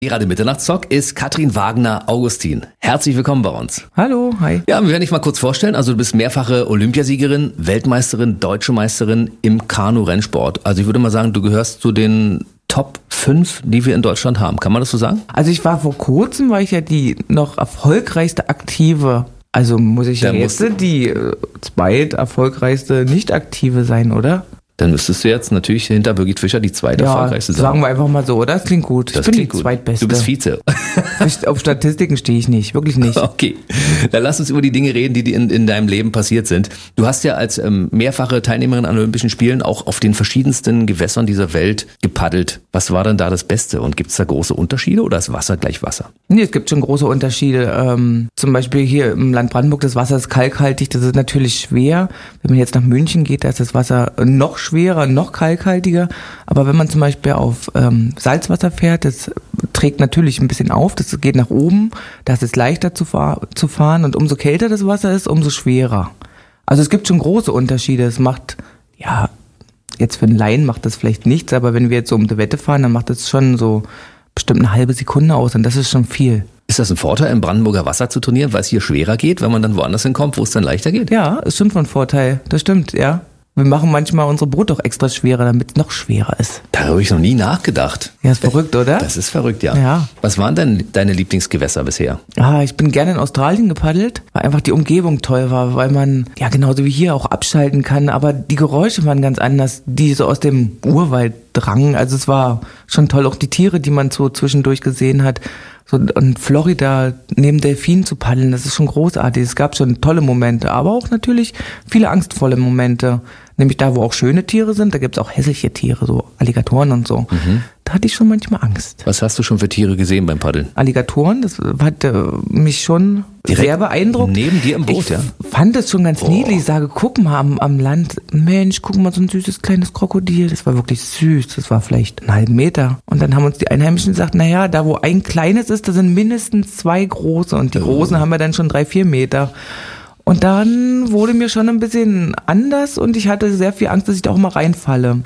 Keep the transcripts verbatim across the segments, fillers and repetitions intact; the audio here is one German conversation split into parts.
Gerade Mitternachtstalk ist Katrin Wagner-Augustin. Herzlich willkommen bei uns. Hallo, hi. Ja, wir werden dich mal kurz vorstellen. Also du bist mehrfache Olympiasiegerin, Weltmeisterin, Deutsche Meisterin im Kanu-Rennsport. Also ich würde mal sagen, du gehörst zu den Top fünf, die wir in Deutschland haben. Kann man das so sagen? Also ich war vor kurzem, war ich ja die noch erfolgreichste aktive, also muss ich ja jetzt die äh, zweit erfolgreichste nicht aktive sein, oder? Dann müsstest du jetzt natürlich hinter Birgit Fischer die zweite ja, erfolgreichste sein. Sagen wir einfach mal so, oder? Das klingt gut. Das ich bin klingt die gut. zweitbeste. Du bist Vize. Auf Statistiken stehe ich nicht, wirklich nicht. Okay, dann lass uns über die Dinge reden, die dir in, in deinem Leben passiert sind. Du hast ja als ähm, mehrfache Teilnehmerin an Olympischen Spielen auch auf den verschiedensten Gewässern dieser Welt gepaddelt. Was war denn da das Beste? Und gibt es da große Unterschiede oder ist Wasser gleich Wasser? Nee, es gibt schon große Unterschiede. Ähm, zum Beispiel hier im Land Brandenburg, das Wasser ist kalkhaltig, das ist natürlich schwer. Wenn man jetzt nach München geht, da ist das Wasser noch schwerer, noch kalkhaltiger. Aber wenn man zum Beispiel auf ähm, Salzwasser fährt, das trägt natürlich ein bisschen auf, das geht nach oben, da ist es leichter zu, fahr- zu fahren und umso kälter das Wasser ist, umso schwerer. Also es gibt schon große Unterschiede. Es macht, ja, jetzt für einen Laien macht das vielleicht nichts, aber wenn wir jetzt so um die Wette fahren, dann macht das schon so bestimmt eine halbe Sekunde aus und das ist schon viel. Ist das ein Vorteil, im Brandenburger Wasser zu trainieren, weil es hier schwerer geht, wenn man dann woanders hinkommt, wo es dann leichter geht? Ja, ist schon von Vorteil, das stimmt, ja. Wir machen manchmal unsere Brot auch extra schwerer, damit es noch schwerer ist. Da habe ich noch nie nachgedacht. Ja, ist verrückt, oder? Das ist verrückt, ja. Ja. Was waren denn deine Lieblingsgewässer bisher? Ah, ich bin gerne in Australien gepaddelt, weil einfach die Umgebung toll war, weil man ja genauso wie hier auch abschalten kann, aber die Geräusche waren ganz anders, die so aus dem Urwald drangen. Also es war schon toll, auch die Tiere, die man so zwischendurch gesehen hat. So in Florida neben Delfinen zu paddeln, das ist schon großartig. Es gab schon tolle Momente, aber auch natürlich viele angstvolle Momente. Nämlich da, wo auch schöne Tiere sind, da gibt es auch hässliche Tiere, so Alligatoren und so. Mhm. Da hatte ich schon manchmal Angst. Was hast du schon für Tiere gesehen beim Paddeln? Alligatoren, das hat äh, mich schon direkt sehr beeindruckt. Neben dir im Boot, ich ja? Ich fand es schon ganz oh. niedlich. Ich sage, guck mal am, am Land, Mensch, guck mal, so ein süßes kleines Krokodil. Das war wirklich süß. Das war vielleicht einen halben Meter. Und dann haben uns die Einheimischen gesagt, naja, da wo ein kleines ist, da sind mindestens zwei große. Und die oh. großen haben wir dann schon drei, vier Meter. Und dann wurde mir schon ein bisschen anders und ich hatte sehr viel Angst, dass ich da auch mal reinfalle.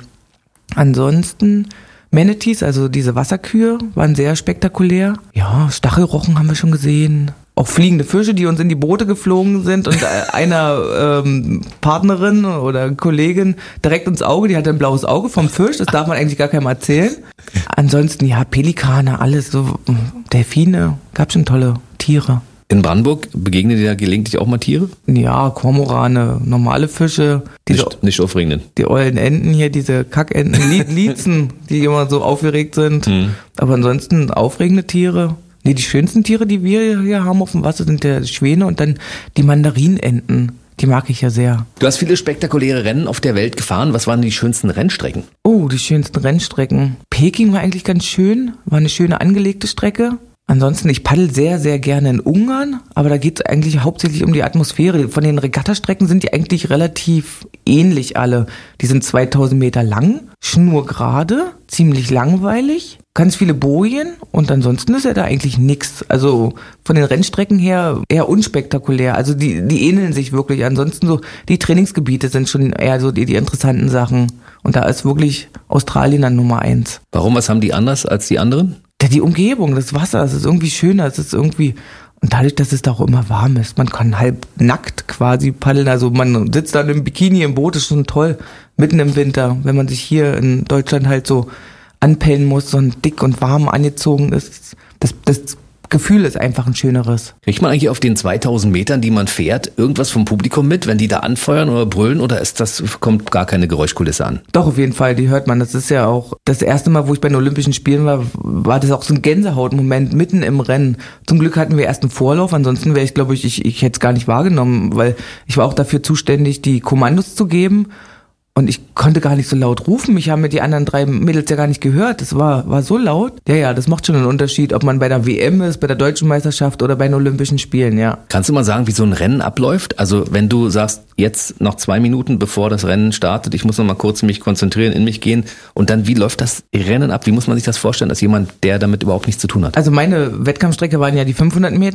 Ansonsten Manatees, also diese Wasserkühe, waren sehr spektakulär. Ja, Stachelrochen haben wir schon gesehen. Auch fliegende Fische, die uns in die Boote geflogen sind und einer ähm, Partnerin oder Kollegin direkt ins Auge, die hatte ein blaues Auge vom Fisch, das darf man eigentlich gar keinem erzählen. Ansonsten, ja, Pelikane, alles so, Delfine, gab schon tolle Tiere. In Brandenburg begegnen dir da gelegentlich auch mal Tiere? Ja, Kormorane, normale Fische. Diese, nicht, nicht aufregenden. Die ollen Enten hier, diese Kackenten, Liezen, die immer so aufgeregt sind. Hm. Aber ansonsten aufregende Tiere. Nee, die schönsten Tiere, die wir hier haben auf dem Wasser, sind der Schwäne und dann die Mandarinenten. Die mag ich ja sehr. Du hast viele spektakuläre Rennen auf der Welt gefahren. Was waren die schönsten Rennstrecken? Oh, die schönsten Rennstrecken. Peking war eigentlich ganz schön, war eine schöne angelegte Strecke. Ansonsten, ich paddel sehr, sehr gerne in Ungarn, aber da geht es eigentlich hauptsächlich um die Atmosphäre. Von den Regattastrecken sind die eigentlich relativ ähnlich alle. Die sind zweitausend Meter lang, schnurgerade, ziemlich langweilig, ganz viele Bojen und ansonsten ist ja da eigentlich nichts. Also von den Rennstrecken her eher unspektakulär. Also die, die ähneln sich wirklich. Ansonsten so die Trainingsgebiete sind schon eher so die, die interessanten Sachen. Und da ist wirklich Australien dann Nummer eins. Warum? Was haben die anders als die anderen? Die Umgebung, das Wasser, es ist irgendwie schöner, es ist irgendwie, und dadurch, dass es da auch immer warm ist, man kann halb nackt quasi paddeln, also man sitzt dann im Bikini im Boot, ist schon toll, mitten im Winter, wenn man sich hier in Deutschland halt so anpellen muss, so dick und warm angezogen ist, das, das Gefühl ist einfach ein schöneres. Kriegt man eigentlich auf den zweitausend Metern, die man fährt, irgendwas vom Publikum mit, wenn die da anfeuern oder brüllen oder ist das, kommt gar keine Geräuschkulisse an? Doch, auf jeden Fall, die hört man. Das ist ja auch das erste Mal, wo ich bei den Olympischen Spielen war, war das auch so ein Gänsehautmoment mitten im Rennen. Zum Glück hatten wir erst einen Vorlauf, ansonsten wäre ich, glaube ich, ich, ich hätte es gar nicht wahrgenommen, weil ich war auch dafür zuständig, die Kommandos zu geben. Und ich konnte gar nicht so laut rufen. Mich haben mir die anderen drei Mädels ja gar nicht gehört. Das war, war so laut. Ja, ja, das macht schon einen Unterschied, ob man bei der W M ist, bei der Deutschen Meisterschaft oder bei den Olympischen Spielen, ja. Kannst du mal sagen, wie so ein Rennen abläuft? Also wenn du sagst, jetzt noch zwei Minuten, bevor das Rennen startet, ich muss noch mal kurz mich konzentrieren, in mich gehen. Und dann, wie läuft das Rennen ab? Wie muss man sich das vorstellen, als jemand, der damit überhaupt nichts zu tun hat? Also meine Wettkampfstrecke waren ja die fünfhundert Meter.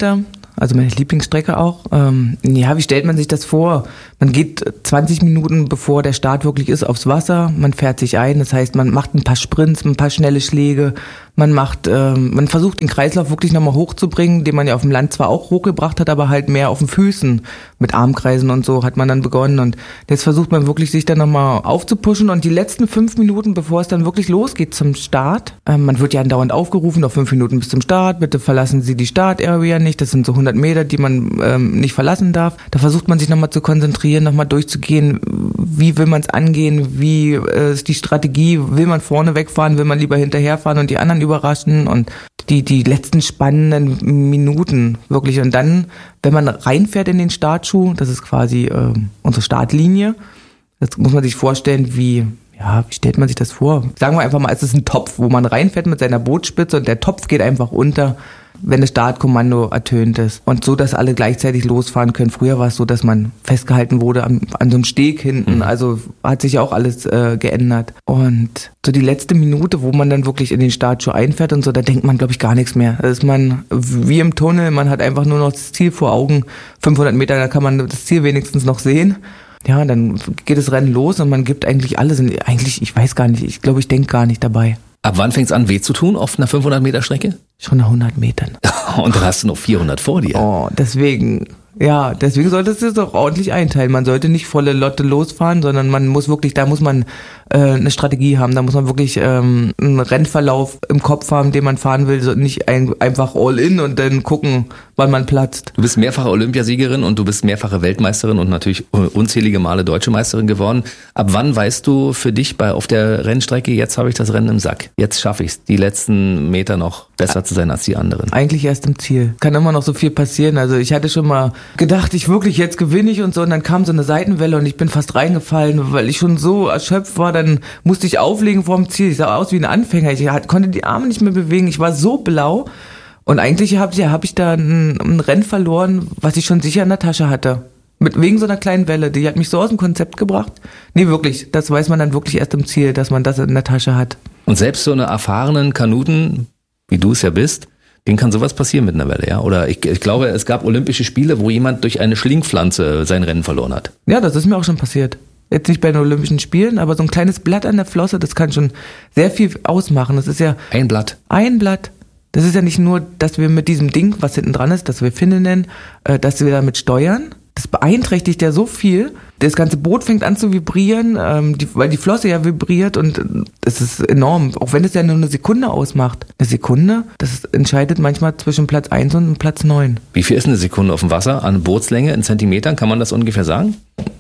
also meine Lieblingsstrecke auch. Ähm, ja, wie stellt man sich das vor? Man geht zwanzig Minuten, bevor der Start wirklich ist, aufs Wasser. Man fährt sich ein, das heißt, man macht ein paar Sprints, ein paar schnelle Schläge. Man macht, ähm, man versucht den Kreislauf wirklich nochmal hochzubringen, den man ja auf dem Land zwar auch hochgebracht hat, aber halt mehr auf den Füßen. Mit Armkreisen und so hat man dann begonnen. Und jetzt versucht man wirklich, sich dann nochmal aufzupuschen. Und die letzten fünf Minuten, bevor es dann wirklich losgeht zum Start, ähm, man wird ja andauernd aufgerufen, noch fünf Minuten bis zum Start, bitte verlassen Sie die Start-Area nicht. Das sind so hundert Meter, die man ähm, nicht verlassen darf. Da versucht man sich nochmal zu konzentrieren, nochmal durchzugehen. Wie will man es angehen? Wie äh, ist die Strategie? Will man vorne wegfahren? Will man lieber hinterherfahren und die anderen überraschen? Und die, die letzten spannenden Minuten wirklich. Und dann, wenn man reinfährt in den Startschuh, das ist quasi äh, unsere Startlinie, das muss man sich vorstellen, wie, ja, wie stellt man sich das vor? Sagen wir einfach mal, es ist ein Topf, wo man reinfährt mit seiner Bootspitze und der Topf geht einfach unter, wenn das Startkommando ertönt ist. Und so, dass alle gleichzeitig losfahren können. Früher war es so, dass man festgehalten wurde an, an so einem Steg hinten. Mhm. Also hat sich ja auch alles äh, geändert. Und so die letzte Minute, wo man dann wirklich in den Startschuh einfährt und so, da denkt man, glaube ich, gar nichts mehr. Da ist man wie im Tunnel, man hat einfach nur noch das Ziel vor Augen. fünfhundert Meter, da kann man das Ziel wenigstens noch sehen. Ja, dann geht das Rennen los und man gibt eigentlich alles. Und eigentlich, ich weiß gar nicht, ich glaube, ich denke gar nicht dabei. Ab wann fängt es an, weh zu tun auf einer fünfhundert Meter Strecke? Schon nach hundert Metern. Und dann hast du noch vierhundert vor dir. Oh, deswegen, ja, deswegen solltest du es auch ordentlich einteilen. Man sollte nicht volle Lotte losfahren, sondern man muss wirklich, da muss man äh, eine Strategie haben, da muss man wirklich ähm, einen Rennverlauf im Kopf haben, den man fahren will, so nicht ein, einfach all in und dann gucken, wann man platzt. Du bist mehrfache Olympiasiegerin und du bist mehrfache Weltmeisterin und natürlich unzählige Male Deutsche Meisterin geworden. Ab wann weißt du für dich bei auf der Rennstrecke, jetzt habe ich das Rennen im Sack, jetzt schaffe ich es, die letzten Meter noch besser zu sein als die anderen? Eigentlich erst im Ziel. Kann immer noch so viel passieren. Also ich hatte schon mal gedacht, ich wirklich, jetzt gewinne ich und so, und dann kam so eine Seitenwelle und ich bin fast reingefallen, weil ich schon so erschöpft war, dann musste ich auflegen vor dem Ziel. Ich sah aus wie ein Anfänger. Ich konnte die Arme nicht mehr bewegen. Ich war so blau. Und eigentlich habe ja, hab ich da ein, ein Rennen verloren, was ich schon sicher in der Tasche hatte. Mit, wegen so einer kleinen Welle. Die hat mich so aus dem Konzept gebracht. Nee, wirklich. Das weiß man dann wirklich erst im Ziel, dass man das in der Tasche hat. Und selbst so eine erfahrenen Kanuten, wie du es ja bist, denen kann sowas passieren mit einer Welle, ja? Oder ich, ich glaube, es gab Olympische Spiele, wo jemand durch eine Schlingpflanze sein Rennen verloren hat. Ja, das ist mir auch schon passiert. Jetzt nicht bei den Olympischen Spielen, aber so ein kleines Blatt an der Flosse, das kann schon sehr viel ausmachen. Das ist ja... Ein Blatt. Ein Blatt. Das ist ja nicht nur, dass wir mit diesem Ding, was hinten dran ist, das wir Finne nennen, äh, dass wir damit steuern. Das beeinträchtigt ja so viel. Das ganze Boot fängt an zu vibrieren, ähm, die, weil die Flosse ja vibriert und das ist enorm. Auch wenn es ja nur eine Sekunde ausmacht. Eine Sekunde, das entscheidet manchmal zwischen Platz eins und Platz neun. Wie viel ist eine Sekunde auf dem Wasser? An Bootslänge, in Zentimetern, kann man das ungefähr sagen?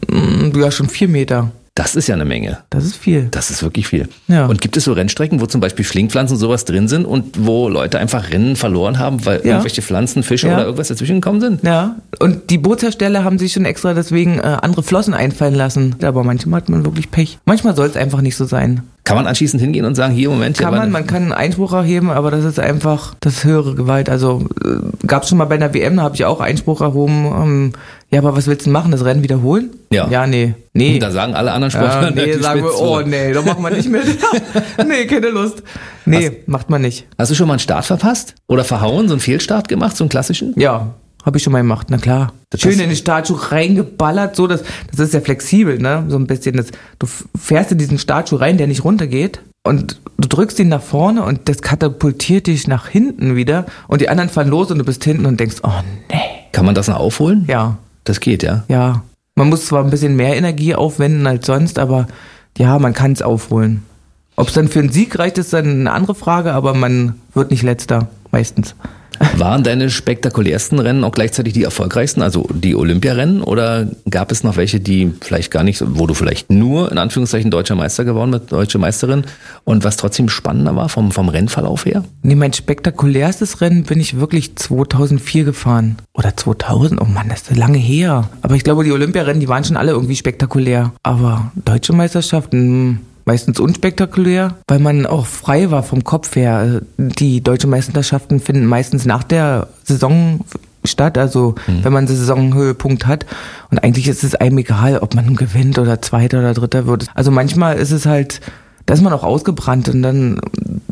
Ja, schon vier Meter. Das ist ja eine Menge. Das ist viel. Das ist wirklich viel. Ja. Und gibt es so Rennstrecken, wo zum Beispiel Schlingpflanzen sowas drin sind und wo Leute einfach Rennen verloren haben, weil ja. irgendwelche Pflanzen, Fische ja. oder irgendwas dazwischen gekommen sind? Ja, und die Bootshersteller haben sich schon extra deswegen äh, andere Flossen einfallen lassen. Aber manchmal hat man wirklich Pech. Manchmal soll es einfach nicht so sein. Kann man anschließend hingehen und sagen, hier, Moment. Kann man, man kann einen Einspruch erheben, aber das ist einfach das höhere Gewalt. Also äh, gab es schon mal bei einer W M, da habe ich auch Einspruch erhoben. Ähm, ja, aber was willst du machen, das Rennen wiederholen? Ja. Ja, nee. nee. Da sagen alle anderen Sportler, ja, nee, sagen wir, oh nee, da machen wir nicht mit. Nee, keine Lust. Nee, hast, macht man nicht. Hast du schon mal einen Start verpasst? Oder verhauen, so einen Fehlstart gemacht, so einen klassischen? Ja. Habe ich schon mal gemacht, na klar. Das Schön in den Startschuh reingeballert, so das, das ist ja flexibel, ne? So ein bisschen. Das, du fährst in diesen Startschuh rein, der nicht runtergeht, und du drückst ihn nach vorne und das katapultiert dich nach hinten wieder und die anderen fahren los und du bist hinten und denkst, oh nee. Kann man das noch aufholen? Ja. Das geht, ja? Ja. Man muss zwar ein bisschen mehr Energie aufwenden als sonst, aber ja, man kann es aufholen. Ob es dann für einen Sieg reicht, ist dann eine andere Frage, aber man wird nicht Letzter, meistens. Waren deine spektakulärsten Rennen auch gleichzeitig die erfolgreichsten, also die Olympiarennen, oder gab es noch welche, die vielleicht gar nicht, wo du vielleicht nur in Anführungszeichen deutscher Meister geworden bist, deutsche Meisterin, und was trotzdem spannender war vom, vom Rennverlauf her? Nee, mein spektakulärstes Rennen bin ich wirklich zweitausendvier gefahren. Oder zweitausend, oh Mann, das ist lange her. Aber ich glaube, die Olympiarennen, die waren schon alle irgendwie spektakulär. Aber deutsche Meisterschaften... meistens unspektakulär, weil man auch frei war vom Kopf her. Die deutschen Meisterschaften finden meistens nach der Saison statt, also mhm. wenn man einen Saisonhöhepunkt hat. Und eigentlich ist es einem egal, ob man gewinnt oder Zweiter oder Dritter wird. Also manchmal ist es halt, da ist man auch ausgebrannt und dann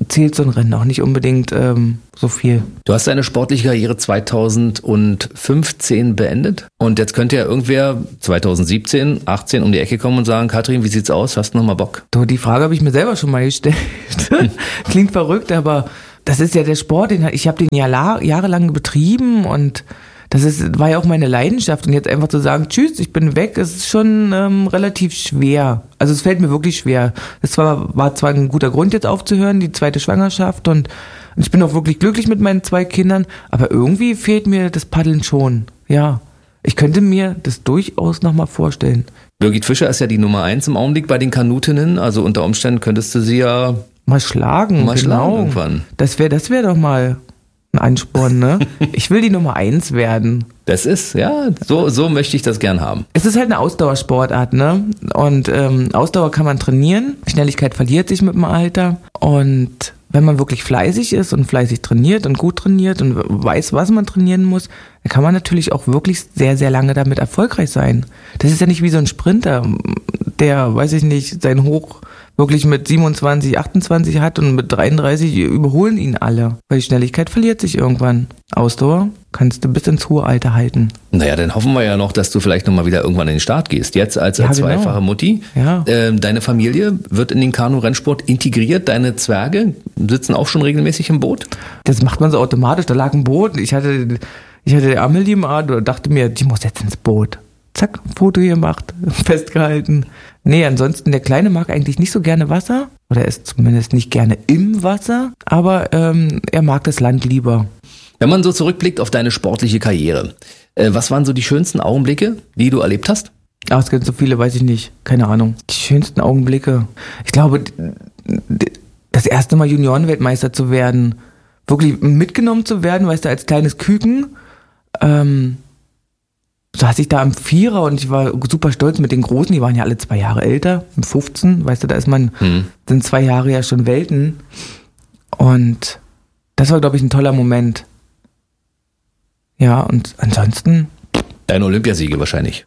zählt so ein Rennen auch nicht unbedingt ähm, so viel. Du hast deine sportliche Karriere zweitausendfünfzehn beendet und jetzt könnte ja irgendwer zweitausendsiebzehn, achtzehn um die Ecke kommen und sagen, Katrin, wie sieht's aus? Hast du noch mal Bock? So, die Frage habe ich mir selber schon mal gestellt. Klingt verrückt, aber das ist ja der Sport, den ich habe den ja la- jahrelang betrieben und das ist, war ja auch meine Leidenschaft und jetzt einfach zu sagen, tschüss, ich bin weg, ist schon ähm, relativ schwer. Also es fällt mir wirklich schwer. Es war, war zwar ein guter Grund jetzt aufzuhören, die zweite Schwangerschaft und, und ich bin auch wirklich glücklich mit meinen zwei Kindern, aber irgendwie fehlt mir das Paddeln schon. Ja, ich könnte mir das durchaus nochmal vorstellen. Birgit Fischer ist ja die Nummer eins im Augenblick bei den Kanutinnen, also unter Umständen könntest du sie ja mal schlagen. Mal genau. schlagen irgendwann. Das wäre das wär doch mal ein Ansporn, ne? Ich will die Nummer eins werden. Das ist, ja, so, so möchte ich das gern haben. Es ist halt eine Ausdauersportart, ne? Und ähm, Ausdauer kann man trainieren. Schnelligkeit verliert sich mit dem Alter. Und wenn man wirklich fleißig ist und fleißig trainiert und gut trainiert und weiß, was man trainieren muss, dann kann man natürlich auch wirklich sehr, sehr lange damit erfolgreich sein. Das ist ja nicht wie so ein Sprinter, der, weiß ich nicht, sein Hoch wirklich mit siebenundzwanzig, achtundzwanzig hat und mit dreiunddreißig überholen ihn alle. Weil die Schnelligkeit verliert sich irgendwann. Ausdauer kannst du bis ins hohe Alter halten. Naja, dann hoffen wir ja noch, dass du vielleicht nochmal wieder irgendwann in den Start gehst. Jetzt als, Ja, als genau. zweifache Mutti. Ja. Ähm, deine Familie wird in den Kanu-Rennsport integriert. Deine Zwerge sitzen auch schon regelmäßig im Boot. Das macht man so automatisch. Da lag ein Boot. Ich hatte, ich hatte Amelie im Arm und dachte mir, die muss jetzt ins Boot. Zack, Foto gemacht, festgehalten. Nee, ansonsten, der Kleine mag eigentlich nicht so gerne Wasser. Oder ist zumindest nicht gerne im Wasser. Aber ähm, er mag das Land lieber. Wenn man so zurückblickt auf deine sportliche Karriere, äh, was waren so die schönsten Augenblicke, die du erlebt hast? Ach, es gibt so viele, weiß ich nicht. Keine Ahnung. Die schönsten Augenblicke. Ich glaube, das erste Mal Juniorenweltmeister zu werden, wirklich mitgenommen zu werden, weißt du, als kleines Küken, ähm, saß ich da am Vierer und ich war super stolz mit den Großen, die waren ja alle zwei Jahre älter, fünfzehn, weißt du, da ist man, hm. sind zwei Jahre ja schon Welten. Und das war, glaube ich, ein toller Moment. Ja, und ansonsten... Deine Olympiasiege wahrscheinlich.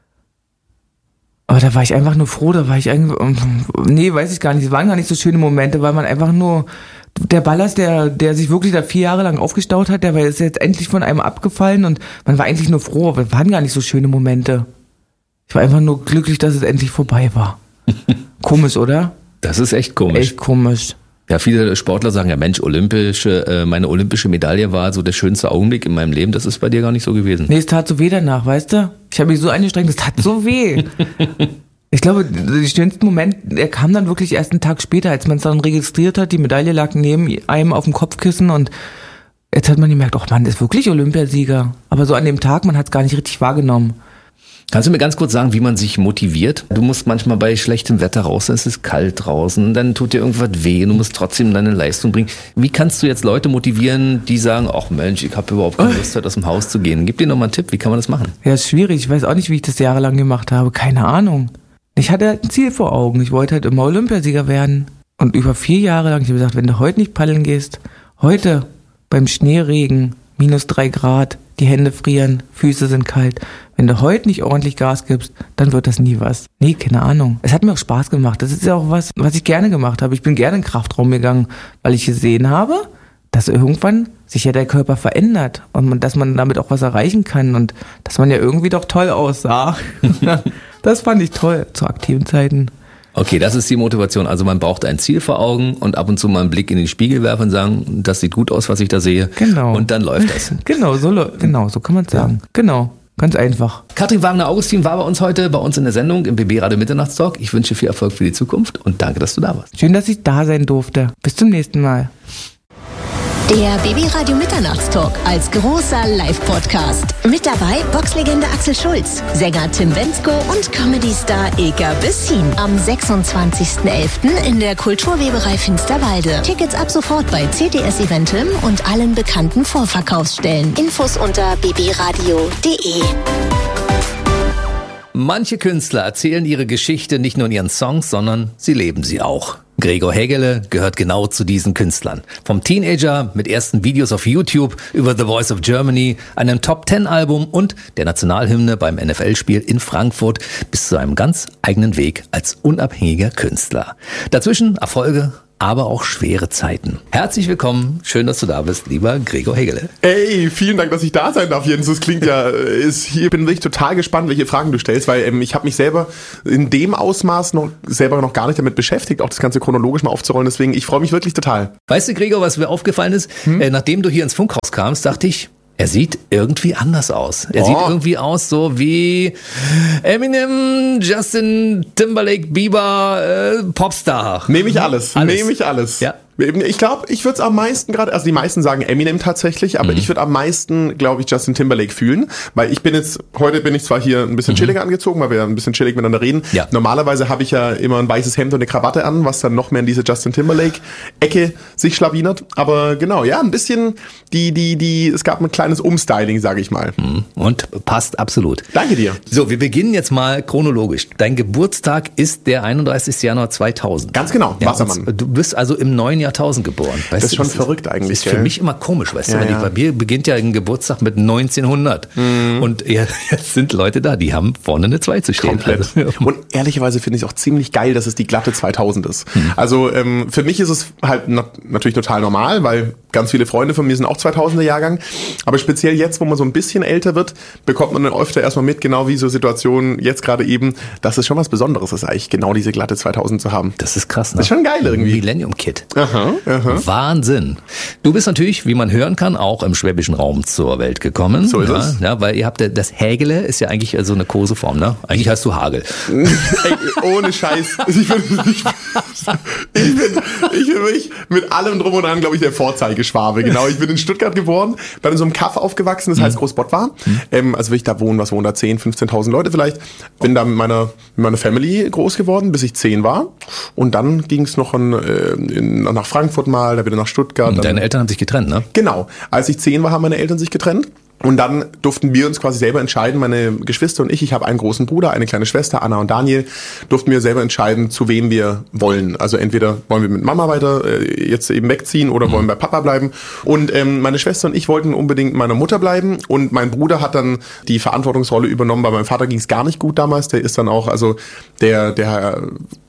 Aber da war ich einfach nur froh, da war ich eigentlich, nee, weiß ich gar nicht, es waren gar nicht so schöne Momente, weil man einfach nur, der Ballast, der, der sich wirklich da vier Jahre lang aufgestaut hat, der war jetzt endlich von einem abgefallen und man war eigentlich nur froh, aber es waren gar nicht so schöne Momente. Ich war einfach nur glücklich, dass es endlich vorbei war. Komisch, oder? Das ist echt komisch. Echt komisch. Ja, viele Sportler sagen ja, Mensch, olympische, äh, meine olympische Medaille war so der schönste Augenblick in meinem Leben. Das ist bei dir gar nicht so gewesen. Nee, es tat so weh danach, weißt du? Ich habe mich so angestrengt, es tat so weh. Ich glaube, der schönste Moment, der kam dann wirklich erst einen Tag später, als man es dann registriert hat. Die Medaille lag neben einem auf dem Kopfkissen und jetzt hat man gemerkt, ach man, das ist wirklich Olympiasieger. Aber so an dem Tag, man hat es gar nicht richtig wahrgenommen. Kannst du mir ganz kurz sagen, wie man sich motiviert? Du musst manchmal bei schlechtem Wetter raus, es ist kalt draußen, dann tut dir irgendwas weh, du musst trotzdem deine Leistung bringen. Wie kannst du jetzt Leute motivieren, die sagen, ach Mensch, ich habe überhaupt keine Lust, heute aus dem Haus zu gehen? Gib dir noch mal einen Tipp, wie kann man das machen? Ja, ist schwierig. Ich weiß auch nicht, wie ich das jahrelang gemacht habe. Keine Ahnung. Ich hatte halt ein Ziel vor Augen. Ich wollte halt immer Olympiasieger werden. Und über vier Jahre lang, ich habe gesagt, wenn du heute nicht paddeln gehst, heute beim Schneeregen, minus drei Grad, die Hände frieren, Füße sind kalt. Wenn du heute nicht ordentlich Gas gibst, dann wird das nie was. Nee, keine Ahnung. Es hat mir auch Spaß gemacht. Das ist ja auch was, was ich gerne gemacht habe. Ich bin gerne in den Kraftraum gegangen, weil ich gesehen habe, dass irgendwann sich ja der Körper verändert und man, dass man damit auch was erreichen kann und dass man ja irgendwie doch toll aussah. Das fand ich toll zu aktiven Zeiten. Okay, das ist die Motivation. Also man braucht ein Ziel vor Augen und ab und zu mal einen Blick in den Spiegel werfen und sagen, das sieht gut aus, was ich da sehe. Genau. Und dann läuft das. Genau, so, genau, so kann man es sagen. Ja. Genau, ganz einfach. Katrin Wagner-Augustin war bei uns heute, bei uns in der Sendung im B B Radio Mitternachtstalk. Ich wünsche viel Erfolg für die Zukunft und danke, dass du da warst. Schön, dass ich da sein durfte. Bis zum nächsten Mal. Der B B Radio Mitternachtstalk als großer Live-Podcast. Mit dabei Boxlegende Axel Schulz, Sänger Tim Bendzko und Comedy-Star Ilka Bessin. Am sechsundzwanzigsten elften in der Kulturweberei Finsterwalde. Tickets ab sofort bei C T S Eventim und allen bekannten Vorverkaufsstellen. Infos unter b b radio punkt d e. Manche Künstler erzählen ihre Geschichte nicht nur in ihren Songs, sondern sie leben sie auch. Gregor Hägele gehört genau zu diesen Künstlern. Vom Teenager mit ersten Videos auf YouTube über The Voice of Germany, einem Top-Ten-Album und der Nationalhymne beim N F L-Spiel in Frankfurt bis zu einem ganz eigenen Weg als unabhängiger Künstler. Dazwischen Erfolge, aber auch schwere Zeiten. Herzlich willkommen, schön, dass du da bist, lieber Gregor Hegele. Ey, vielen Dank, dass ich da sein darf, Jens. Das klingt ja, ist, hier bin ich total gespannt, welche Fragen du stellst, weil ähm, ich habe mich selber in dem Ausmaß noch selber noch gar nicht damit beschäftigt, auch das Ganze chronologisch mal aufzurollen. Deswegen, ich freue mich wirklich total. Weißt du, Gregor, was mir aufgefallen ist? Hm? Äh, nachdem du hier ins Funkhaus kamst, dachte ich, er sieht irgendwie anders aus. Er oh. sieht irgendwie aus so wie Eminem, Justin Timberlake, Bieber, äh, Popstar. Nehme ich alles. alles. Nehme ich alles. Ja. Ich glaube, ich würde es am meisten gerade, also die meisten sagen Eminem tatsächlich, aber mhm. ich würde am meisten, glaube ich, Justin Timberlake fühlen, weil ich bin jetzt, heute bin ich zwar hier ein bisschen mhm. chilliger angezogen, weil wir ein bisschen chillig miteinander reden. Ja. Normalerweise habe ich ja immer ein weißes Hemd und eine Krawatte an, was dann noch mehr in diese Justin Timberlake-Ecke sich schlawinert. Aber genau, ja, ein bisschen die, die, die, es gab ein kleines Umstyling, sage ich mal. Und passt absolut. Danke dir. So, wir beginnen jetzt mal chronologisch. Dein Geburtstag ist der einunddreißigsten Januar zweitausend. Ganz genau, ja, Wassermann. Du bist also im neuen Jahr Jahrtausend geboren. Weißt das ist du, schon das verrückt ist, eigentlich. Das ist für gell? mich immer komisch, weißt ja, du, ja. bei mir beginnt ja ein Geburtstag mit neunzehnhundert mhm. und jetzt sind Leute da, die haben vorne eine zwei zu stehen. Komplett. Also. Und ehrlicherweise finde ich es auch ziemlich geil, dass es die glatte zweitausend ist. Mhm. Also ähm, für mich ist es halt na- natürlich total normal, weil ganz viele Freunde von mir sind auch zweitausender Jahrgang, aber speziell jetzt, wo man so ein bisschen älter wird, bekommt man dann öfter erstmal mit, genau wie so Situationen jetzt gerade eben, dass es schon was Besonderes ist eigentlich, genau diese glatte zweitausend zu haben. Das ist krass, ne? Das ist schon geil irgendwie. Millennium Kid. Aha, aha. Wahnsinn. Du bist natürlich, wie man hören kann, auch im schwäbischen Raum zur Welt gekommen. So ist ja, es. Ja, weil ihr habt ja, das Hägele ist ja eigentlich so eine Koseform, ne? Eigentlich heißt du Hagel. Ey, ohne Scheiß. Ich bin, ich, ich bin, ich bin wirklich mit allem drum und dran, glaube ich, der Vorzeigeschwabe. Genau, ich bin in Stuttgart geboren, bin in so einem Kaff aufgewachsen, das heißt Großbottwar. Mhm. Ähm, also will ich da wohnen, was wohnen da? zehn, fünfzehntausend Leute vielleicht. Bin da mit meiner, mit meiner Family groß geworden, bis ich zehn war. Und dann ging es noch in, in, nach Frankfurt mal, da wieder nach Stuttgart. Und deine Eltern haben sich getrennt, ne? Genau. Als ich zehn war, haben meine Eltern sich getrennt. Und dann durften wir uns quasi selber entscheiden, meine Geschwister und ich, ich habe einen großen Bruder, eine kleine Schwester, Anna und Daniel, durften wir selber entscheiden, zu wem wir wollen. Also entweder wollen wir mit Mama weiter äh, jetzt eben wegziehen oder mhm. wollen bei Papa bleiben. Und ähm, meine Schwester und ich wollten unbedingt meiner Mutter bleiben und mein Bruder hat dann die Verantwortungsrolle übernommen. Bei meinem Vater ging es gar nicht gut damals, der ist dann auch, also der, der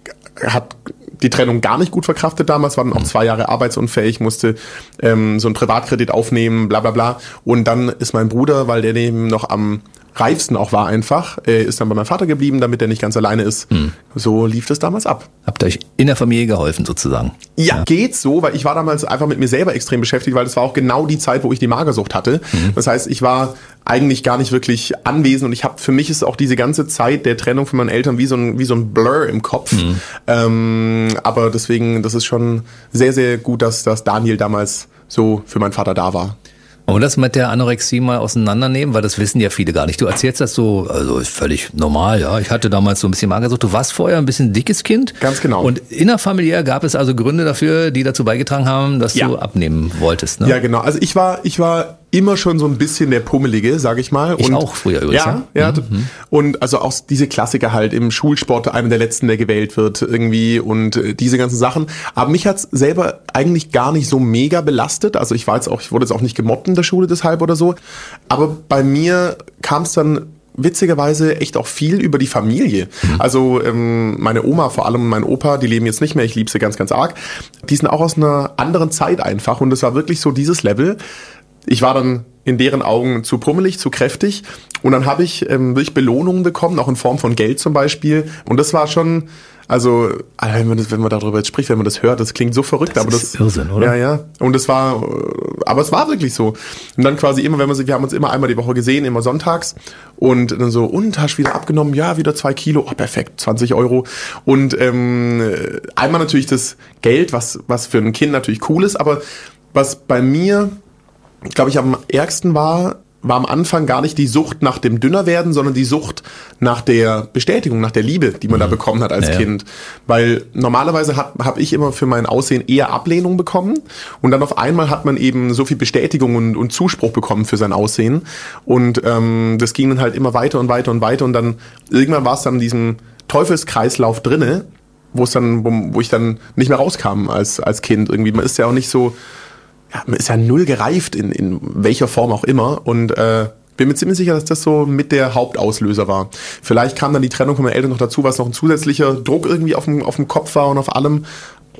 hat die Trennung gar nicht gut verkraftet damals, war dann auch zwei Jahre arbeitsunfähig, musste ähm, so einen Privatkredit aufnehmen, bla bla bla. Und dann ist mein Bruder, weil der eben noch am reifsten auch war einfach, äh, ist dann bei meinem Vater geblieben, damit er nicht ganz alleine ist. Hm. So lief das damals ab. Habt ihr euch in der Familie geholfen sozusagen? Ja, ja, geht's so, weil ich war damals einfach mit mir selber extrem beschäftigt, weil das war auch genau die Zeit, wo ich die Magersucht hatte. Mhm. Das heißt, ich war eigentlich gar nicht wirklich anwesend und ich habe, für mich ist auch diese ganze Zeit der Trennung von meinen Eltern wie so ein, wie so ein Blur im Kopf. Mhm. Ähm, aber deswegen, das ist schon sehr, sehr gut, dass, dass Daniel damals so für meinen Vater da war. Und das mit der Anorexie mal auseinandernehmen, weil das wissen ja viele gar nicht. Du erzählst das so, also ist völlig normal, ja. Ich hatte damals so ein bisschen Magersucht. Du warst vorher ein bisschen dickes Kind. Ganz genau. Und innerfamiliär gab es also Gründe dafür, die dazu beigetragen haben, dass ja. du abnehmen wolltest, ne? Ja, genau. Also ich war, ich war immer schon so ein bisschen der Pummelige, sag ich mal. Ich und auch früher übrigens. Ja, ja. Mhm. Und also auch diese Klassiker halt im Schulsport, einer der letzten, der gewählt wird irgendwie und diese ganzen Sachen. Aber mich hat's selber eigentlich gar nicht so mega belastet. Also ich war jetzt auch, ich wurde jetzt auch nicht gemobbt in der Schule deshalb oder so. Aber bei mir kam es dann witzigerweise echt auch viel über die Familie. Mhm. Also ähm, meine Oma vor allem, mein Opa, die leben jetzt nicht mehr, ich liebe sie ganz, ganz arg. Die sind auch aus einer anderen Zeit einfach und es war wirklich so dieses Level. Ich war dann in deren Augen zu pummelig, zu kräftig und dann habe ich ähm, wirklich Belohnungen bekommen, auch in Form von Geld zum Beispiel und das war schon, also wenn man, das, wenn man darüber jetzt spricht, wenn man das hört, das klingt so verrückt, das aber ist das Irrsinn, oder? Ja, ja, und das war, aber es war wirklich so und dann quasi immer, wenn man sich, wir haben uns immer einmal die Woche gesehen, immer sonntags und dann so, und hast wieder abgenommen, ja, wieder zwei Kilo, oh perfekt, zwanzig Euro und ähm, einmal natürlich das Geld, was, was für ein Kind natürlich cool ist, aber was bei mir, glaube ich, am ärgsten war, war am Anfang gar nicht die Sucht nach dem Dünnerwerden, sondern die Sucht nach der Bestätigung, nach der Liebe, die man mhm. da bekommen hat als ja, Kind. Weil normalerweise habe ich immer für mein Aussehen eher Ablehnung bekommen und dann auf einmal hat man eben so viel Bestätigung und, und Zuspruch bekommen für sein Aussehen und ähm, das ging dann halt immer weiter und weiter und weiter und dann irgendwann war es dann in diesem Teufelskreislauf drinne, wo es dann, wo, wo ich dann nicht mehr rauskam als als Kind irgendwie. Man ist ja auch nicht so, ja, man ist ja null gereift in, in welcher Form auch immer und äh, bin mir ziemlich sicher, dass das so mit der Hauptauslöser war. Vielleicht kam dann die Trennung von meinen Eltern noch dazu, was noch ein zusätzlicher Druck irgendwie auf dem, auf dem Kopf war und auf allem.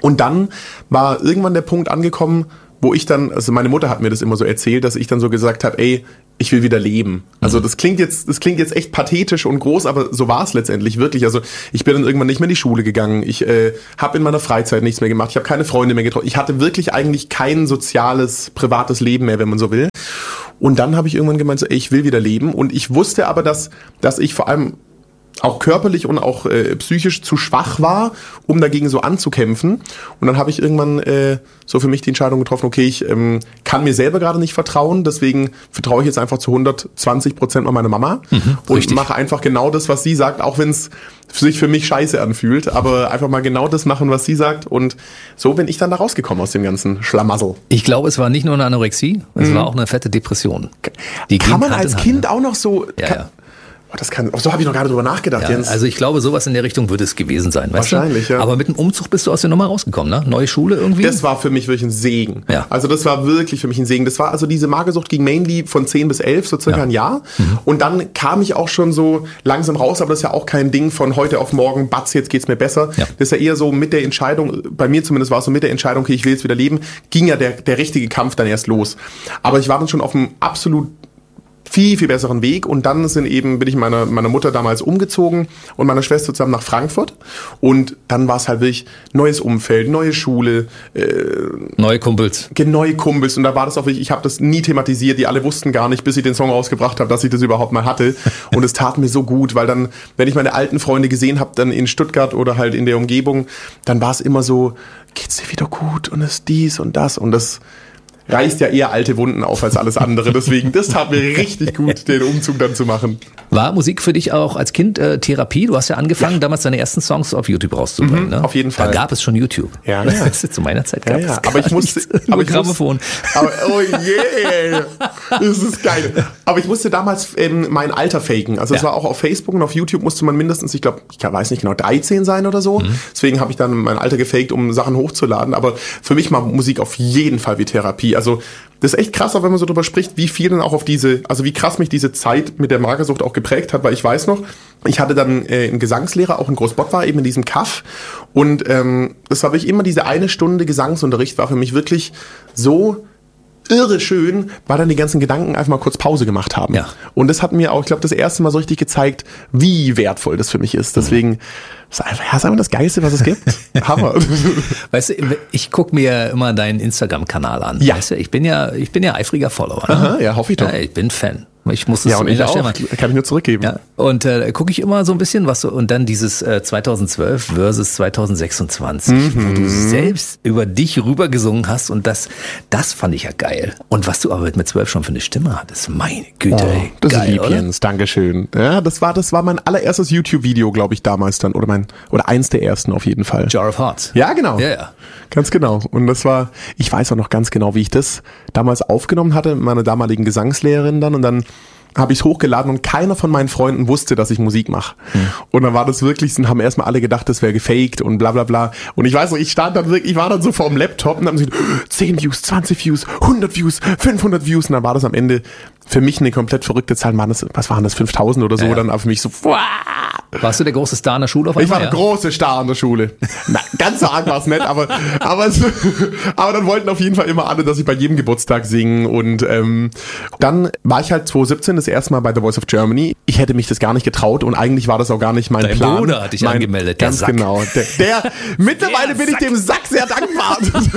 Und dann war irgendwann der Punkt angekommen, wo ich dann, also meine Mutter hat mir das immer so erzählt, dass ich dann so gesagt habe, ey, ich will wieder leben. Also das klingt jetzt, das klingt jetzt echt pathetisch und groß, aber so war es letztendlich wirklich. Also ich bin dann irgendwann nicht mehr in die Schule gegangen. Ich äh, habe in meiner Freizeit nichts mehr gemacht. Ich habe keine Freunde mehr getroffen. Ich hatte wirklich eigentlich kein soziales, privates Leben mehr, wenn man so will. Und dann habe ich irgendwann gemeint, so, ey, ich will wieder leben. Und ich wusste aber, dass, dass ich vor allem auch körperlich und auch äh, psychisch zu schwach war, um dagegen so anzukämpfen. Und dann habe ich irgendwann äh, so für mich die Entscheidung getroffen, okay, ich ähm, kann mir selber gerade nicht vertrauen, deswegen vertraue ich jetzt einfach zu hundertzwanzig Prozent mal meiner Mama Mhm, und richtig. mache einfach genau das, was sie sagt, auch wenn es sich für mich scheiße anfühlt, aber einfach mal genau das machen, was sie sagt. Und so bin ich dann da rausgekommen aus dem ganzen Schlamassel. Ich glaube, es war nicht nur eine Anorexie, es war auch eine fette Depression. Die Kann ging man Hand als in Hand, Kind ne? auch noch so... Ja, kann, ja. Oh, das kann, oh, so habe ich noch gar nicht drüber nachgedacht, Ja, Jens. also ich glaube, sowas in der Richtung würde es gewesen sein, weißt Wahrscheinlich, du? ja. Aber mit dem Umzug bist du aus der Nummer rausgekommen, ne? Neue Schule irgendwie? Das war für mich wirklich ein Segen. Ja. Also das war wirklich für mich ein Segen. Das war also diese Magersucht ging mainly von zehn bis elf, so circa Ja. ein Jahr. Und dann kam ich auch schon so langsam raus, aber das ist ja auch kein Ding von heute auf morgen, batz, jetzt geht's mir besser. Ja. Das ist ja eher so mit der Entscheidung, bei mir zumindest war es so mit der Entscheidung, okay, ich will jetzt wieder leben, ging ja der, der richtige Kampf dann erst los. Aber ich war dann schon auf einem absolut viel, viel besseren Weg. Und dann sind eben, bin ich meiner, meiner Mutter damals umgezogen und meiner Schwester zusammen nach Frankfurt. Und dann war es halt wirklich neues Umfeld, neue Schule, äh, Neue Kumpels. neue Kumpels. Und da war das auch wirklich, ich habe das nie thematisiert. Die alle wussten gar nicht, bis ich den Song rausgebracht habe, dass ich das überhaupt mal hatte. Und es tat mir so gut, weil dann, wenn ich meine alten Freunde gesehen habe, dann in Stuttgart oder halt in der Umgebung, dann war es immer so, geht's dir wieder gut und ist dies und das. Und das reißt ja eher alte Wunden auf als alles andere. Deswegen, das tat mir richtig gut, den Umzug dann zu machen. War Musik für dich auch als Kind äh, Therapie? Du hast ja angefangen, damals deine ersten Songs auf YouTube rauszubringen. Mhm, ne? auf jeden Fall. Da gab es schon YouTube. Ja, ja. Das ist zu meiner Zeit Ja, gab ja. es Aber ich gar musste, nichts. aber Nur ich Grammophon. musste, aber, oh yeah, das ist geil. Aber ich musste damals ähm, mein Alter faken. Also es Ja. war auch auf Facebook und auf YouTube musste man mindestens, ich glaube, ich weiß nicht genau, dreizehn sein oder so. Mhm. Deswegen habe ich dann mein Alter gefaked, um Sachen hochzuladen. Aber für mich war Musik auf jeden Fall wie Therapie. Also das ist echt krass, auch wenn man so drüber spricht, wie viel dann auch auf diese, also wie krass mich diese Zeit mit der Magersucht auch geprägt hat, weil ich weiß noch, ich hatte dann äh, einen Gesangslehrer, auch in Großbock war, eben in diesem Kaff und ähm, das war wirklich immer diese eine Stunde Gesangsunterricht, war für mich wirklich so irre schön, weil dann die ganzen Gedanken einfach mal kurz Pause gemacht haben. Ja. Und das hat mir auch, ich glaube, das erste Mal so richtig gezeigt, wie wertvoll das für mich ist. Deswegen, das ist einfach, ja, ist einfach das Geilste, was es gibt. Hammer. Weißt du, ich gucke mir immer deinen Instagram-Kanal an. Ja. Weißt du, ich bin ja, ich bin ja eifriger Follower. Ne? Aha, ja, hoffe ich doch. Ja, ich bin Fan. Ich muss es Ja, und ich auch. mal- Kann ich nur zurückgeben. Ja, und äh, gucke ich immer so ein bisschen was so und dann dieses äh, zweitausendzwölf versus zweitausendsechsundzwanzig, Mhm. wo du selbst über dich rübergesungen hast und das, das fand ich ja geil. Und was du aber mit zwölf schon für eine Stimme hattest, meine Güte, ey, Oh, das geil, ist lieb, oder? Jens. Dankeschön. Ja, das war, das war mein allererstes YouTube-Video, glaube ich, damals dann. Oder mein, oder eins der ersten auf jeden Fall. Jar of Hearts. Ja, genau. Ja, ja. Ganz genau. Und das war, ich weiß auch noch ganz genau, wie ich das damals aufgenommen hatte mit meiner damaligen Gesangslehrerin dann und dann habe ich es hochgeladen und keiner von meinen Freunden wusste, dass ich Musik mache. Mhm. Und dann war das wirklich, haben erstmal alle gedacht, das wäre gefaked und bla bla bla. Und ich weiß noch, ich stand dann wirklich, ich war dann so vor dem Laptop und dann haben sie zehn Views, zwanzig Views, hundert Views, fünfhundert Views und dann war das am Ende für mich eine komplett verrückte Zahl. Waren das, was waren das, fünftausend oder so? Ja, ja. Dann aber für mich so, wow. Warst du der große Star in der Schule auf Ich war einmal? der große Star an der Schule. Na, ganz so arg war es nicht, aber, aber, es, aber dann wollten auf jeden Fall immer alle, dass ich bei jedem Geburtstag singe. Und ähm, dann war ich halt zweitausendsiebzehn das erste Mal bei The Voice of Germany. Ich hätte mich das gar nicht getraut und eigentlich war das auch gar nicht mein Dein Plan. Bruder hat dich mein, angemeldet, der ganz Sack. genau. Der, der mittlerweile Der bin ich Sack. dem Sack sehr dankbar.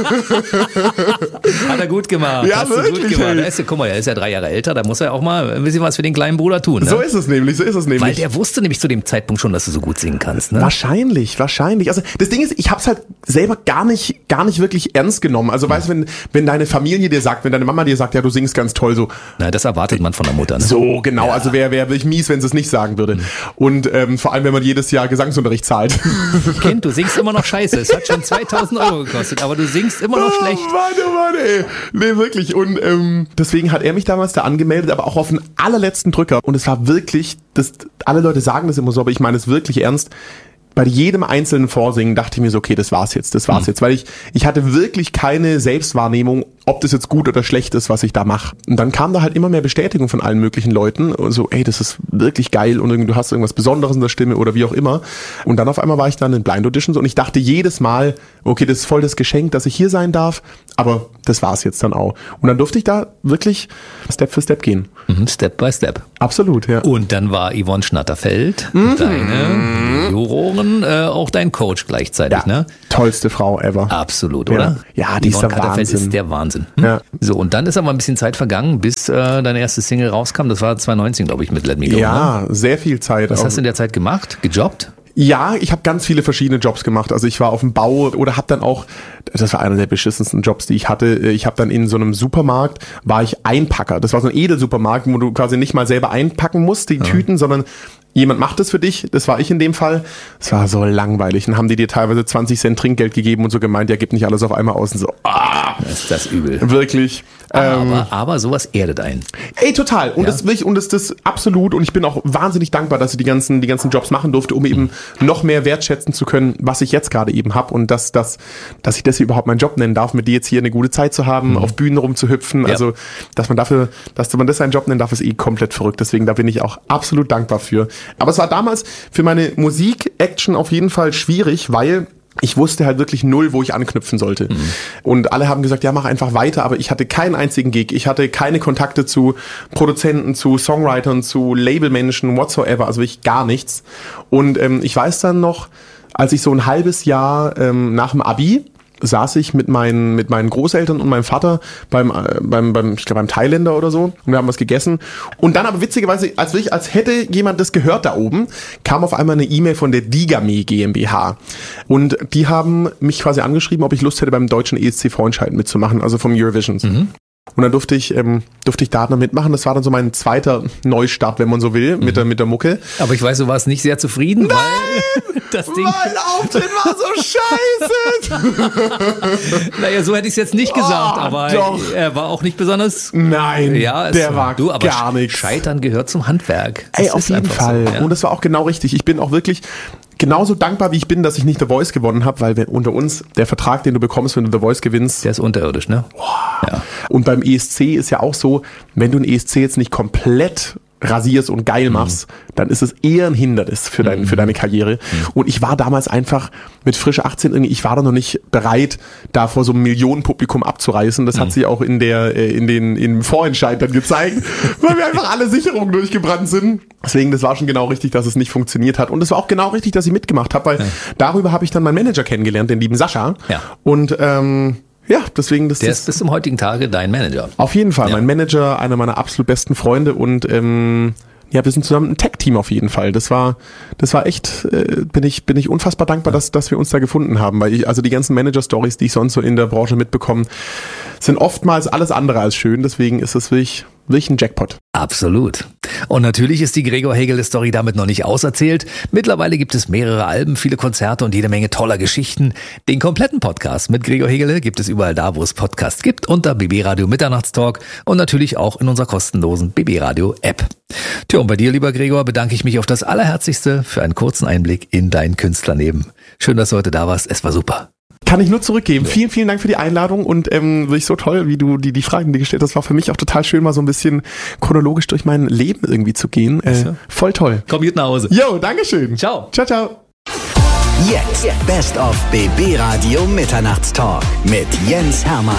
Hat er gut gemacht. Ja, Hast du wirklich, gut gemacht. ey. Er ist ja, guck mal, er ist ja drei Jahre älter, da muss er auch mal ein bisschen was für den kleinen Bruder tun. Ne? So ist es nämlich, so ist es nämlich. Weil der wusste nämlich zu dem Zeitpunkt schon, dass du so gut singen kannst. Ne? Wahrscheinlich, wahrscheinlich. Also das Ding ist, ich hab's halt selber gar nicht, gar nicht wirklich ernst genommen. Also weißt du, wenn, wenn deine Familie dir sagt, wenn deine Mama dir sagt, ja, du singst ganz toll, so, Na, das erwartet man von der Mutter. Ne? so genau. Ja. Also wäre wär wirklich mies, wenn sie es nicht sagen würde. Und ähm, vor allem, wenn man jedes Jahr Gesangsunterricht zahlt. Kind, du singst immer noch scheiße. Es hat schon zweitausend Euro gekostet, aber du singst immer noch schlecht. Oh Mann, oh Mann, ey. Nee, wirklich. Und ähm, deswegen hat er mich damals da angemeldet, aber auch auf den allerletzten Drücker. Und es war wirklich, das, alle Leute sagen das immer so, aber ich meine es wirklich ernst. bei jedem einzelnen Vorsingen dachte ich mir so, okay, das war's jetzt, das war's mhm. jetzt, weil ich ich hatte wirklich keine Selbstwahrnehmung, ob das jetzt gut oder schlecht ist, was ich da mache. Und dann kam da halt immer mehr Bestätigung von allen möglichen Leuten, so, ey, das ist wirklich geil und du hast irgendwas Besonderes in der Stimme oder wie auch immer. Und dann auf einmal war ich dann in Blind Auditions und ich dachte jedes Mal, okay, das ist voll das Geschenk, dass ich hier sein darf, aber das war's jetzt dann auch. Und dann durfte ich da wirklich Step für Step gehen. Mhm, Step by Step. Absolut, ja. Und dann war Yvonne Schnatterfeld, mhm. deine Jurorin, äh, auch dein Coach gleichzeitig, ja, ne? Tollste Frau ever. Absolut, oder? Ja, ja, die Yvonne ist der Schnatterfeld Wahnsinn. ist der Wahnsinn. Hm? Ja. So, und dann ist aber ein bisschen Zeit vergangen, bis äh, deine erste Single rauskam. Das war zwanzig neunzehn, glaube ich, mit Let Me Go. Ja, ne? sehr viel Zeit. Was hast du in der Zeit gemacht? Gejobbt? Ja, ich habe ganz viele verschiedene Jobs gemacht. Also ich war auf dem Bau oder habe dann auch, das war einer der beschissensten Jobs, die ich hatte. Ich habe dann in so einem Supermarkt, war ich Einpacker. Das war so ein Edelsupermarkt, wo du quasi nicht mal selber einpacken musst, die ja. Tüten, sondern jemand macht es für dich. Das war ich in dem Fall. Es war so langweilig. Dann haben die dir teilweise zwanzig Cent Trinkgeld gegeben und so gemeint, ja, gib nicht alles auf einmal aus. Und so, ah, das ist das übel. Wirklich. Aber, ähm, aber sowas erdet einen. Ey, total. Und ja. das will ich, und das, das absolut. Und ich bin auch wahnsinnig dankbar, dass ich die ganzen, die ganzen Jobs machen durfte, um eben noch mehr wertschätzen zu können, was ich jetzt gerade eben habe. Und dass, dass, dass ich das hier überhaupt meinen Job nennen darf, mit dir jetzt hier eine gute Zeit zu haben, mhm. auf Bühnen rumzuhüpfen. Ja. Also, dass man dafür, dass man das einen Job nennen darf, ist eh komplett verrückt. Deswegen, da bin ich auch absolut dankbar für. Aber es war damals für meine Musik-Action auf jeden Fall schwierig, weil ich wusste halt wirklich null, wo ich anknüpfen sollte. Mhm. Und alle haben gesagt, ja, mach einfach weiter, aber ich hatte keinen einzigen Gig. Ich hatte keine Kontakte zu Produzenten, zu Songwritern, zu Labelmenschen, whatsoever, also wirklich gar nichts. Und ähm, ich weiß dann noch, als ich so ein halbes Jahr ähm, nach dem Abi saß ich mit meinen mit meinen Großeltern und meinem Vater beim äh, beim beim ich glaube beim Thailänder oder so und wir haben was gegessen und dann aber witzigerweise als wirklich als hätte jemand das gehört da oben kam auf einmal eine E-Mail von der Digame GmbH und die haben mich quasi angeschrieben, ob ich Lust hätte beim deutschen E S C Vorentscheid mitzumachen, also vom Eurovisions. Mhm. Und dann durfte ich, ähm, durfte ich da noch mitmachen. Das war dann so mein zweiter Neustart, wenn man so will, mit, mhm. der, mit der Mucke. Aber ich weiß, du warst nicht sehr zufrieden, Nein, weil das Ding... Mein Auftritt war so scheiße. Naja, so hätte ich es jetzt nicht gesagt, oh, aber doch. Er war auch nicht besonders... Nein, ja, der war du, aber gar nichts. Scheitern gehört zum Handwerk. Das Ey, auf jeden Fall. So, ja? Und das war auch genau richtig. Ich bin auch wirklich... genauso dankbar, wie ich bin, dass ich nicht The Voice gewonnen habe, weil wir, unter uns, der Vertrag, den du bekommst, wenn du The Voice gewinnst... Der ist unterirdisch, ne? Boah. Ja. Und beim E S C ist ja auch so, wenn du ein E S C jetzt nicht komplett rasierst und geil machst, mhm. dann ist es eher ein Hindernis für, dein, mhm. für deine Karriere. Mhm. Und ich war damals einfach mit frisch achtzehn irgendwie, ich war da noch nicht bereit, da vor so einem Millionenpublikum abzureißen. Das mhm. hat sich auch in der in den im Vorentscheid dann gezeigt, weil wir einfach alle Sicherungen durchgebrannt sind. Deswegen, das war schon genau richtig, dass es nicht funktioniert hat. Und es war auch genau richtig, dass ich mitgemacht habe, weil ja. darüber habe ich dann meinen Manager kennengelernt, den lieben Sascha. Ja. Und ähm, ja, deswegen das. Der ist bis zum heutigen Tage dein Manager. Auf jeden Fall, ja. mein Manager, einer meiner absolut besten Freunde und ähm, ja, wir sind zusammen ein Tag-Team auf jeden Fall. Das war, das war echt, äh, bin ich, bin ich unfassbar dankbar, ja. dass, dass wir uns da gefunden haben, weil ich, also die ganzen Manager-Stories, die ich sonst so in der Branche mitbekomme, sind oftmals alles andere als schön. Deswegen ist es wirklich, wirklich ein Jackpot. Absolut. Und natürlich ist die Gregor Hegele-Story damit noch nicht auserzählt. Mittlerweile gibt es mehrere Alben, viele Konzerte und jede Menge toller Geschichten. Den kompletten Podcast mit Gregor Hegele gibt es überall da, wo es Podcasts gibt, unter B B Radio Mitternachtstalk und natürlich auch in unserer kostenlosen B B Radio App. Tja, und bei dir, lieber Gregor, bedanke ich mich auf das Allerherzlichste für einen kurzen Einblick in dein Künstlerleben. Schön, dass du heute da warst. Es war super. Kann ich nur zurückgeben. Ja. Vielen, vielen Dank für die Einladung und ähm, wirklich so toll, wie du die, die Fragen, die gestellt hast. Das war für mich auch total schön, mal so ein bisschen chronologisch durch mein Leben irgendwie zu gehen. Äh, ja. Voll toll. Komm gut nach Hause. Jo, Dankeschön. Ciao. Ciao, ciao. Jetzt Best of B B Radio Mitternachtstalk mit Jens Hermann.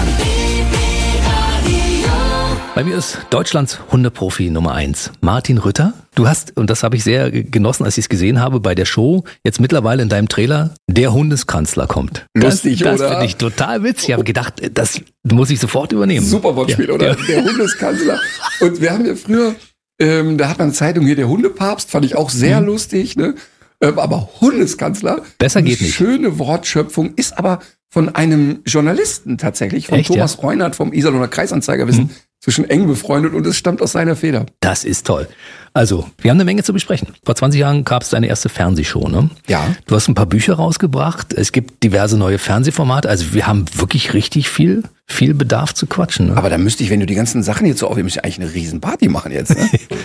Bei mir ist Deutschlands Hundeprofi Nummer eins, Martin Rütter. Du hast, und das habe ich sehr genossen, als ich es gesehen habe, bei der Show, jetzt mittlerweile in deinem Trailer, der Hundeskanzler kommt. Lustig, das, oder? Das finde ich total witzig. Ich habe gedacht, das muss ich sofort übernehmen. Super Wortspiel, ja, oder? Ja. Der Hundeskanzler. Und wir haben ja früher, ähm, da hat man eine Zeitung hier, der Hundepapst, fand ich auch sehr mhm. lustig, ne? Ähm, aber Hundeskanzler. Besser geht nicht. Schöne Wortschöpfung, ist aber von einem Journalisten tatsächlich, von Echt, Thomas ja? Reunert vom Iserlohner Kreisanzeiger, wissen, mhm. zwischen eng befreundet und es stammt aus seiner Feder. Das ist toll. Also, wir haben eine Menge zu besprechen. Vor zwanzig Jahren gab es deine erste Fernsehshow, ne? Ja. Du hast ein paar Bücher rausgebracht. Es gibt diverse neue Fernsehformate. Also, wir haben wirklich richtig viel, viel Bedarf zu quatschen. Ne? Aber da müsste ich, wenn du die ganzen Sachen jetzt so auf, müsste ich eigentlich eine riesen Party machen jetzt, ne?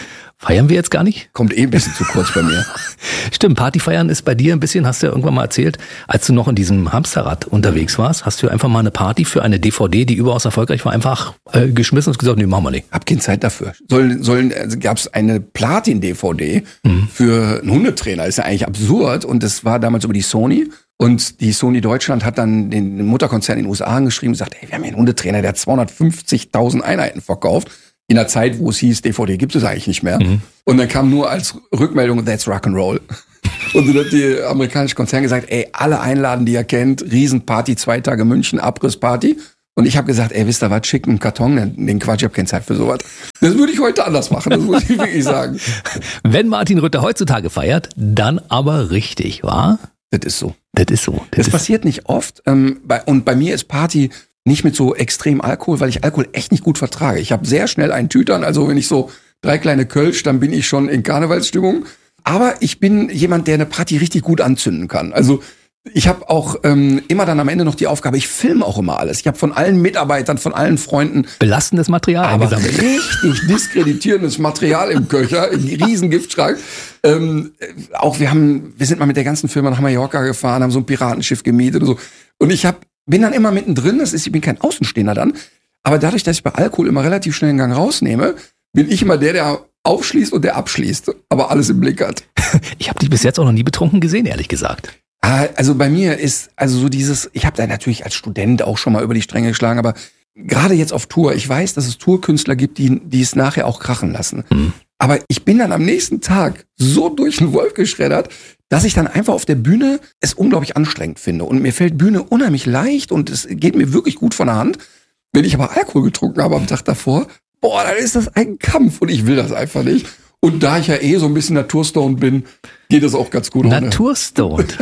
Feiern wir jetzt gar nicht? Kommt eh ein bisschen zu kurz bei mir. Stimmt, Partyfeiern ist bei dir ein bisschen, hast du ja irgendwann mal erzählt, als du noch in diesem Hamsterrad unterwegs warst, hast du einfach mal eine Party für eine D V D, die überaus erfolgreich war, einfach äh, geschmissen und gesagt, nee, machen wir nicht. Hab keine Zeit dafür. Sollen, sollen, also gab's eine Platin-D V D mhm. für einen Hundetrainer. Ist ja eigentlich absurd. Und das war damals über die Sony. Und die Sony Deutschland hat dann den Mutterkonzern in den U S A angeschrieben und gesagt, ey, wir haben hier einen Hundetrainer, der hat zweihundertfünfzigtausend Einheiten verkauft. In der Zeit, wo es hieß, D V D gibt es eigentlich nicht mehr. Mhm. Und dann kam nur als Rückmeldung, that's Rock'n'Roll. Und dann hat die amerikanische Konzern gesagt, ey, alle einladen, die ihr kennt, Riesenparty, zwei Tage München, Abrissparty. Und ich habe gesagt, ey, wisst ihr was, schickt einen Karton, den Quatsch, ich habe keine Zeit für sowas. Das würde ich heute anders machen, das muss ich wirklich sagen. Wenn Martin Rütter heutzutage feiert, dann aber richtig, wa? Das ist so. Das ist so. Das, das ist passiert nicht oft. Ähm, bei, und bei mir ist Party nicht mit so extrem Alkohol, weil ich Alkohol echt nicht gut vertrage. Ich habe sehr schnell einen Tütern, also wenn ich so drei kleine Kölsch, dann bin ich schon in Karnevalsstimmung. Aber ich bin jemand, der eine Party richtig gut anzünden kann. Also ich habe auch ähm, immer dann am Ende noch die Aufgabe, ich filme auch immer alles. Ich habe von allen Mitarbeitern, von allen Freunden belastendes Material aber eingesammelt. Richtig diskreditierendes Material im Köcher, ein riesen Giftschrank. Ähm, auch wir haben, wir sind mal mit der ganzen Firma nach Mallorca gefahren, haben so ein Piratenschiff gemietet und so. Und ich hab, bin dann immer mittendrin, das ist, ich bin kein Außenstehender dann, aber dadurch, dass ich bei Alkohol immer relativ schnell einen Gang rausnehme, bin ich immer der, der aufschließt und der abschließt, aber alles im Blick hat. Ich habe dich bis jetzt auch noch nie betrunken gesehen, ehrlich gesagt. Also bei mir ist also so dieses, ich habe da natürlich als Student auch schon mal über die Stränge geschlagen, aber gerade jetzt auf Tour, ich weiß, dass es Tourkünstler gibt, die, die es nachher auch krachen lassen. Mhm. Aber ich bin dann am nächsten Tag so durch den Wolf geschreddert, dass ich dann einfach auf der Bühne es unglaublich anstrengend finde. Und mir fällt Bühne unheimlich leicht und es geht mir wirklich gut von der Hand. Wenn ich aber Alkohol getrunken habe am Tag davor, boah, dann ist das ein Kampf und ich will das einfach nicht. Und da ich ja eh so ein bisschen naturstoned bin, geht das auch ganz gut. Naturstoned?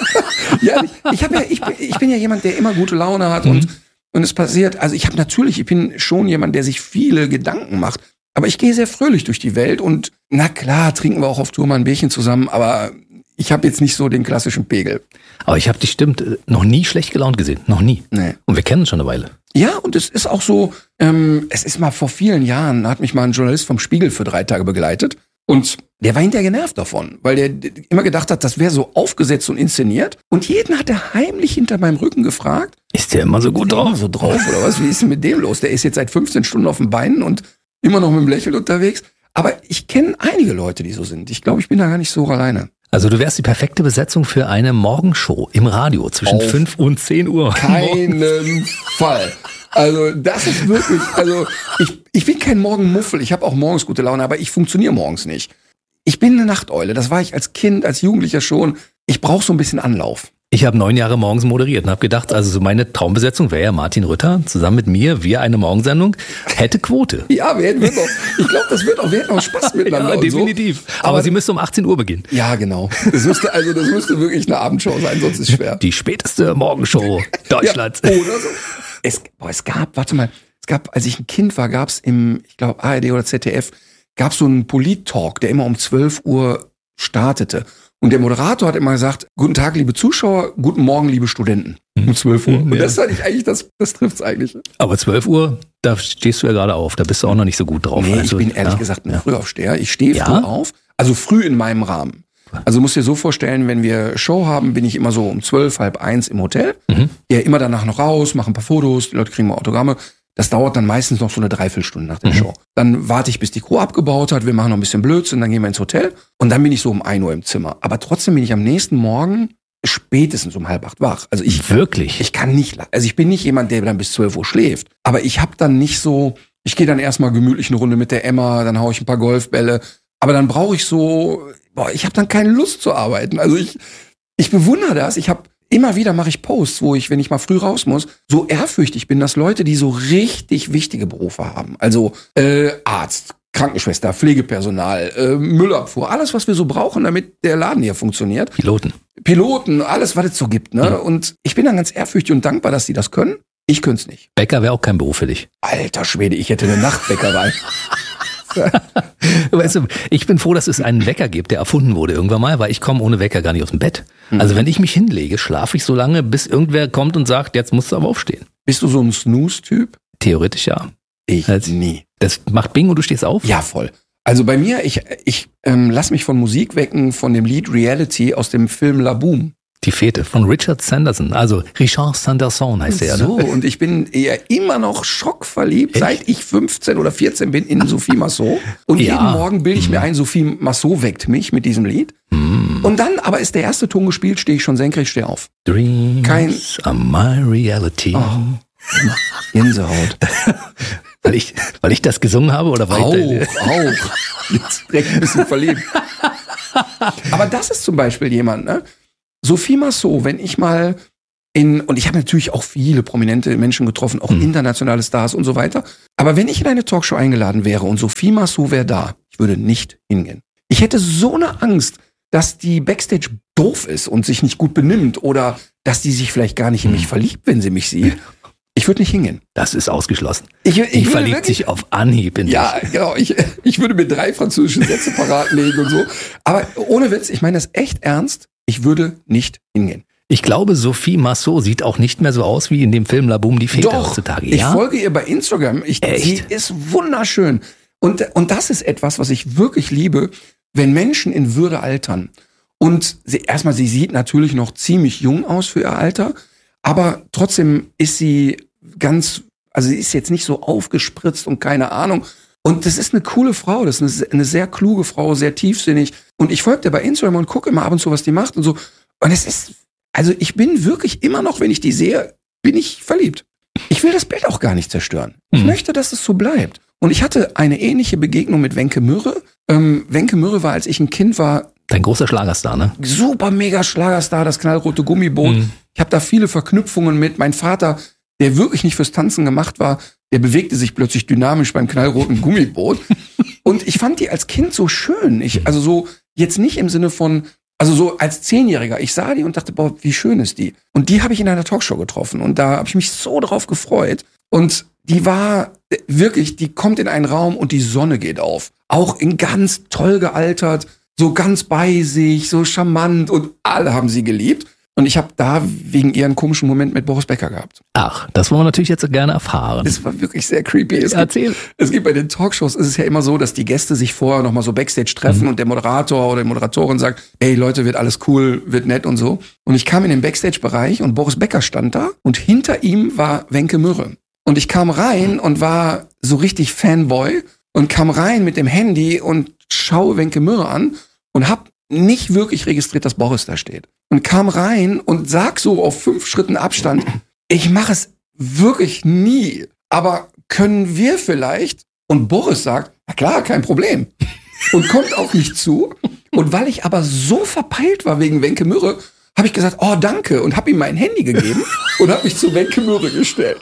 Ja, ich, ich, hab ja, ich, ich bin ja jemand, der immer gute Laune hat mhm. und, und es passiert, also ich habe natürlich, ich bin schon jemand, der sich viele Gedanken macht, aber ich gehe sehr fröhlich durch die Welt und na klar, trinken wir auch auf Tour mal ein Bierchen zusammen, aber ich habe jetzt nicht so den klassischen Pegel. Aber ich habe dich stimmt noch nie schlecht gelaunt gesehen, noch nie. Nee. Und wir kennen uns schon eine Weile. Ja, und es ist auch so, ähm, es ist mal vor vielen Jahren, da hat mich mal ein Journalist vom Spiegel für drei Tage begleitet und der war hinterher genervt davon, weil der immer gedacht hat, das wäre so aufgesetzt und inszeniert und jeden hat er heimlich hinter meinem Rücken gefragt. Ist der immer so gut drauf? Immer so drauf oder was? Wie ist denn mit dem los? Der ist jetzt seit fünfzehn Stunden auf den Beinen und immer noch mit dem Lächeln unterwegs. Aber ich kenne einige Leute, die so sind. Ich glaube, ich bin da gar nicht so alleine. Also du wärst die perfekte Besetzung für eine Morgenshow im Radio zwischen fünf und zehn Uhr. Keinen Fall. Also das ist wirklich, also ich, ich bin kein Morgenmuffel, ich habe auch morgens gute Laune, aber ich funktioniere morgens nicht. Ich bin eine Nachteule, das war ich als Kind, als Jugendlicher schon. Ich brauche so ein bisschen Anlauf. Ich habe neun Jahre morgens moderiert und habe gedacht, also so meine Traumbesetzung wäre ja Martin Rütter, zusammen mit mir, wir eine Morgensendung, hätte Quote. Ja, wir hätten, wir noch, ich glaube, das wird auch, wir hätten auch Spaß miteinander. Ja, definitiv. So. Aber, Aber sie müsste um achtzehn Uhr beginnen. Ja, genau. Das müsste, also das müsste wirklich eine Abendshow sein, sonst ist es schwer. Die späteste Morgenshow Deutschlands. Ja, oder so. Es, boah, es gab, warte mal, es gab, als ich ein Kind war, gab es im, ich glaube, A R D oder Z D F, gab es so einen Polit-Talk, der immer um zwölf Uhr startete. Und der Moderator hat immer gesagt, guten Tag, liebe Zuschauer, guten Morgen, liebe Studenten. Um zwölf Uhr. Und ja. das fand ich eigentlich, das, das trifft's eigentlich. Aber zwölf Uhr, da stehst du ja gerade auf. Da bist du auch noch nicht so gut drauf. Nee, also, ich bin ehrlich ja. gesagt ein ja. Frühaufsteher. Ich stehe ja? früh auf. Also früh in meinem Rahmen. Also musst dir so vorstellen, wenn wir Show haben, bin ich immer so um zwölf, halb eins im Hotel. Mhm. Gehe immer danach noch raus, mache ein paar Fotos, die Leute kriegen mal Autogramme. Das dauert dann meistens noch so eine Dreiviertelstunde nach der mhm. Show. Dann warte ich, bis die Crew abgebaut hat, wir machen noch ein bisschen Blödsinn, dann gehen wir ins Hotel und dann bin ich so um ein Uhr im Zimmer. Aber trotzdem bin ich am nächsten Morgen spätestens um halb acht wach. Also ich wirklich, ich kann nicht, also ich bin nicht jemand, der dann bis zwölf Uhr schläft. Aber ich habe dann nicht so, ich gehe dann erstmal gemütlich eine Runde mit der Emma, dann hau ich ein paar Golfbälle. Aber dann brauche ich so, boah, ich habe dann keine Lust zu arbeiten. Also ich, ich bewundere das. Ich habe Immer wieder mache ich Posts, wo ich, wenn ich mal früh raus muss, so ehrfürchtig bin, dass Leute, die so richtig wichtige Berufe haben, also äh, Arzt, Krankenschwester, Pflegepersonal, äh, Müllabfuhr, alles, was wir so brauchen, damit der Laden hier funktioniert. Piloten. Piloten, alles, was es so gibt. Ne? Mhm. Und ich bin dann ganz ehrfürchtig und dankbar, dass die das können. Ich könnte es nicht. Bäcker wäre auch kein Beruf für dich. Alter Schwede, ich hätte eine Nachtbäckerei. Weißt du, ich bin froh, dass es einen Wecker gibt, der erfunden wurde irgendwann mal, weil ich komme ohne Wecker gar nicht aus dem Bett. Mhm. Also wenn ich mich hinlege, schlafe ich so lange, bis irgendwer kommt und sagt, jetzt musst du aber aufstehen. Bist du so ein Snooze-Typ? Theoretisch ja. Ich also, nie. Das macht Bing und du stehst auf? Ja, voll. Also bei mir, ich, ich ähm, lass mich von Musik wecken, von dem Lied Reality aus dem Film La Boom. Die Fete von Richard Sanderson, also Richard Sanderson heißt er. So, ne? und ich bin eher immer noch schockverliebt, Echt? seit ich fünfzehn oder vierzehn bin in Sophie Massot. Und ja. jeden Morgen bilde ich mir ein, Sophie Massot weckt mich mit diesem Lied. Mm. Und dann, aber ist der erste Ton gespielt, stehe ich schon senkrecht, stehe auf. Dreams Kein, are my reality. Oh, Gänsehaut. weil, ich, weil ich das gesungen habe? Oder weil auch, ich auch. Jetzt direkt ein bisschen verliebt. Aber das ist zum Beispiel jemand, ne? Sophie Massot, wenn ich mal in, und ich habe natürlich auch viele prominente Menschen getroffen, auch mhm. internationale Stars und so weiter, aber wenn ich in eine Talkshow eingeladen wäre und Sophie Massot wäre da, ich würde nicht hingehen. Ich hätte so eine Angst, dass die Backstage doof ist und sich nicht gut benimmt oder dass die sich vielleicht gar nicht in mich mhm. verliebt, wenn sie mich sieht. Ich würde nicht hingehen. Das ist ausgeschlossen. Ich, ich die verliebt wirklich, sich auf Anhieb in dich. Ja, genau. Ich, ich würde mir drei französische Sätze parat legen und so. Aber ohne Witz, ich meine das echt ernst. Ich würde nicht hingehen. Ich glaube, Sophie Massot sieht auch nicht mehr so aus wie in dem Film La Boum, die Fete Doch, heutzutage. Ich ja? folge ihr bei Instagram. Ich, sie ist wunderschön. Und, und das ist etwas, was ich wirklich liebe, wenn Menschen in Würde altern. Und sie, erstmal, sie sieht natürlich noch ziemlich jung aus für ihr Alter, aber trotzdem ist sie ganz, also sie ist jetzt nicht so aufgespritzt und keine Ahnung. Und das ist eine coole Frau, das ist eine, eine sehr kluge Frau, sehr tiefsinnig. Und ich folge der bei Instagram und gucke immer ab und zu, was die macht und so. Und es ist, also ich bin wirklich immer noch, wenn ich die sehe, bin ich verliebt. Ich will das Bild auch gar nicht zerstören. Ich mhm. möchte, dass es so bleibt. Und ich hatte eine ähnliche Begegnung mit Wenke Mürre. Ähm, Wenke Mürre war, als ich ein Kind war, dein großer Schlagerstar, ne? Super mega Schlagerstar, das knallrote Gummiboot. Mhm. Ich habe da viele Verknüpfungen mit. Mein Vater, der wirklich nicht fürs Tanzen gemacht war, der bewegte sich plötzlich dynamisch beim knallroten Gummiboot. Und ich fand die als Kind so schön. Ich, also so, jetzt nicht im Sinne von, also so als Zehnjähriger. Ich sah die und dachte, boah, wie schön ist die. Und die habe ich in einer Talkshow getroffen. Und da habe ich mich so drauf gefreut. Und die war wirklich, die kommt in einen Raum und die Sonne geht auf. Auch in ganz toll gealtert, so ganz bei sich, so charmant. Und alle haben sie geliebt. Und ich habe da wegen ihr einen komischen Moment mit Boris Becker gehabt. Ach, das wollen wir natürlich jetzt gerne erfahren. Das war wirklich sehr creepy. Es Erzähl. Gibt, es gibt bei den Talkshows, ist es ja immer so, dass die Gäste sich vorher nochmal so Backstage treffen mhm. und der Moderator oder die Moderatorin sagt, ey Leute, wird alles cool, wird nett und so. Und ich kam in den Backstage-Bereich und Boris Becker stand da und hinter ihm war Wenke Mürre. Und ich kam rein und war so richtig Fanboy und kam rein mit dem Handy und schaue Wenke Mürre an und hab nicht wirklich registriert, dass Boris da steht. Und kam rein und sag so auf fünf Schritten Abstand, ich mache es wirklich nie, aber können wir vielleicht? Und Boris sagt, na klar, kein Problem. Und kommt auf mich zu. Und weil ich aber so verpeilt war wegen Wenke Mürre, habe ich gesagt, oh danke, und habe ihm mein Handy gegeben und habe mich zu Wenke Mürre gestellt.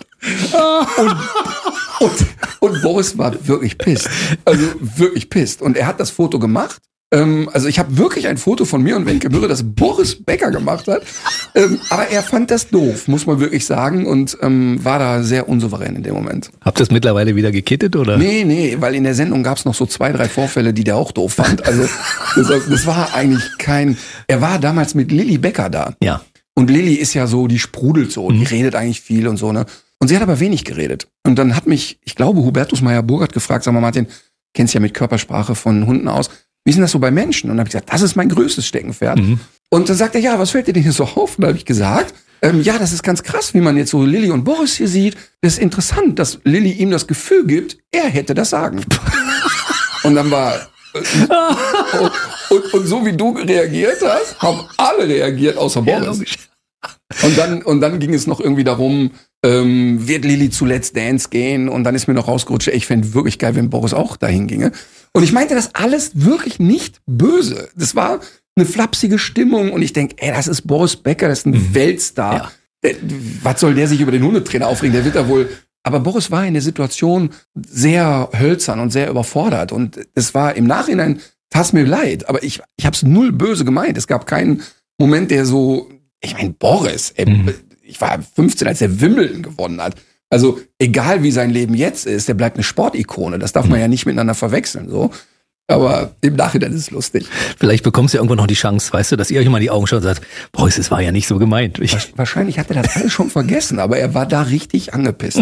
Und, und, und Boris war wirklich pisst. Also wirklich pisst. Und er hat das Foto gemacht. Ähm, also ich habe wirklich ein Foto von mir und Wenke Mürre, das Boris Becker gemacht hat. Ähm, aber er fand das doof, muss man wirklich sagen. Und ähm, war da sehr unsouverän in dem Moment. Habt ihr es mittlerweile wieder gekittet, oder? Nee, nee, weil in der Sendung gab es noch so zwei, drei Vorfälle, die der auch doof fand. Also das, das war eigentlich kein... Er war damals mit Lilly Becker da. Ja. Und Lilly ist ja so, die sprudelt so, mhm. die redet eigentlich viel und so, ne? Und sie hat aber wenig geredet. Und dann hat mich, ich glaube, Hubertus Meyer-Burgert gefragt, sag mal Martin, kennst ja mit Körpersprache von Hunden aus, wie ist denn das so bei Menschen? Und dann habe ich gesagt, das ist mein größtes Steckenpferd. Mhm. Und dann sagt er, ja, was fällt dir denn hier so auf? Und dann habe ich gesagt, ähm, ja, das ist ganz krass, wie man jetzt so Lilly und Boris hier sieht. Das ist interessant, dass Lilly ihm das Gefühl gibt, er hätte das Sagen. Und dann war... Äh, und, und, und so wie du reagiert hast, haben alle reagiert, außer Boris. Ja, und dann und dann ging es noch irgendwie darum, ähm, wird Lilly zu Let's Dance gehen? Und dann ist mir noch rausgerutscht, ey, ich fände wirklich geil, wenn Boris auch dahin ginge. Und ich meinte das alles wirklich nicht böse. Das war eine flapsige Stimmung und ich denke, ey, das ist Boris Becker, das ist ein mhm. Weltstar. Ja. Der, was soll der sich über den Hundetrainer aufregen? Der wird da wohl... Aber Boris war in der Situation sehr hölzern und sehr überfordert. Und es war im Nachhinein, tat mir leid, aber ich, ich habe es null böse gemeint. Es gab keinen Moment, der so... Ich meine, Boris, ey, mhm. ich war fünfzehn, als er Wimbledon gewonnen hat. Also egal wie sein Leben jetzt ist, der bleibt eine Sportikone. Das darf man ja nicht miteinander verwechseln. So. Aber im Nachhinein ist es lustig. Vielleicht bekommst du ja irgendwann noch die Chance, weißt du, dass ihr euch mal in die Augen schaut und sagt, Preuß, es war ja nicht so gemeint. Ich Wahrscheinlich hat er das alles schon vergessen, aber er war da richtig angepisst.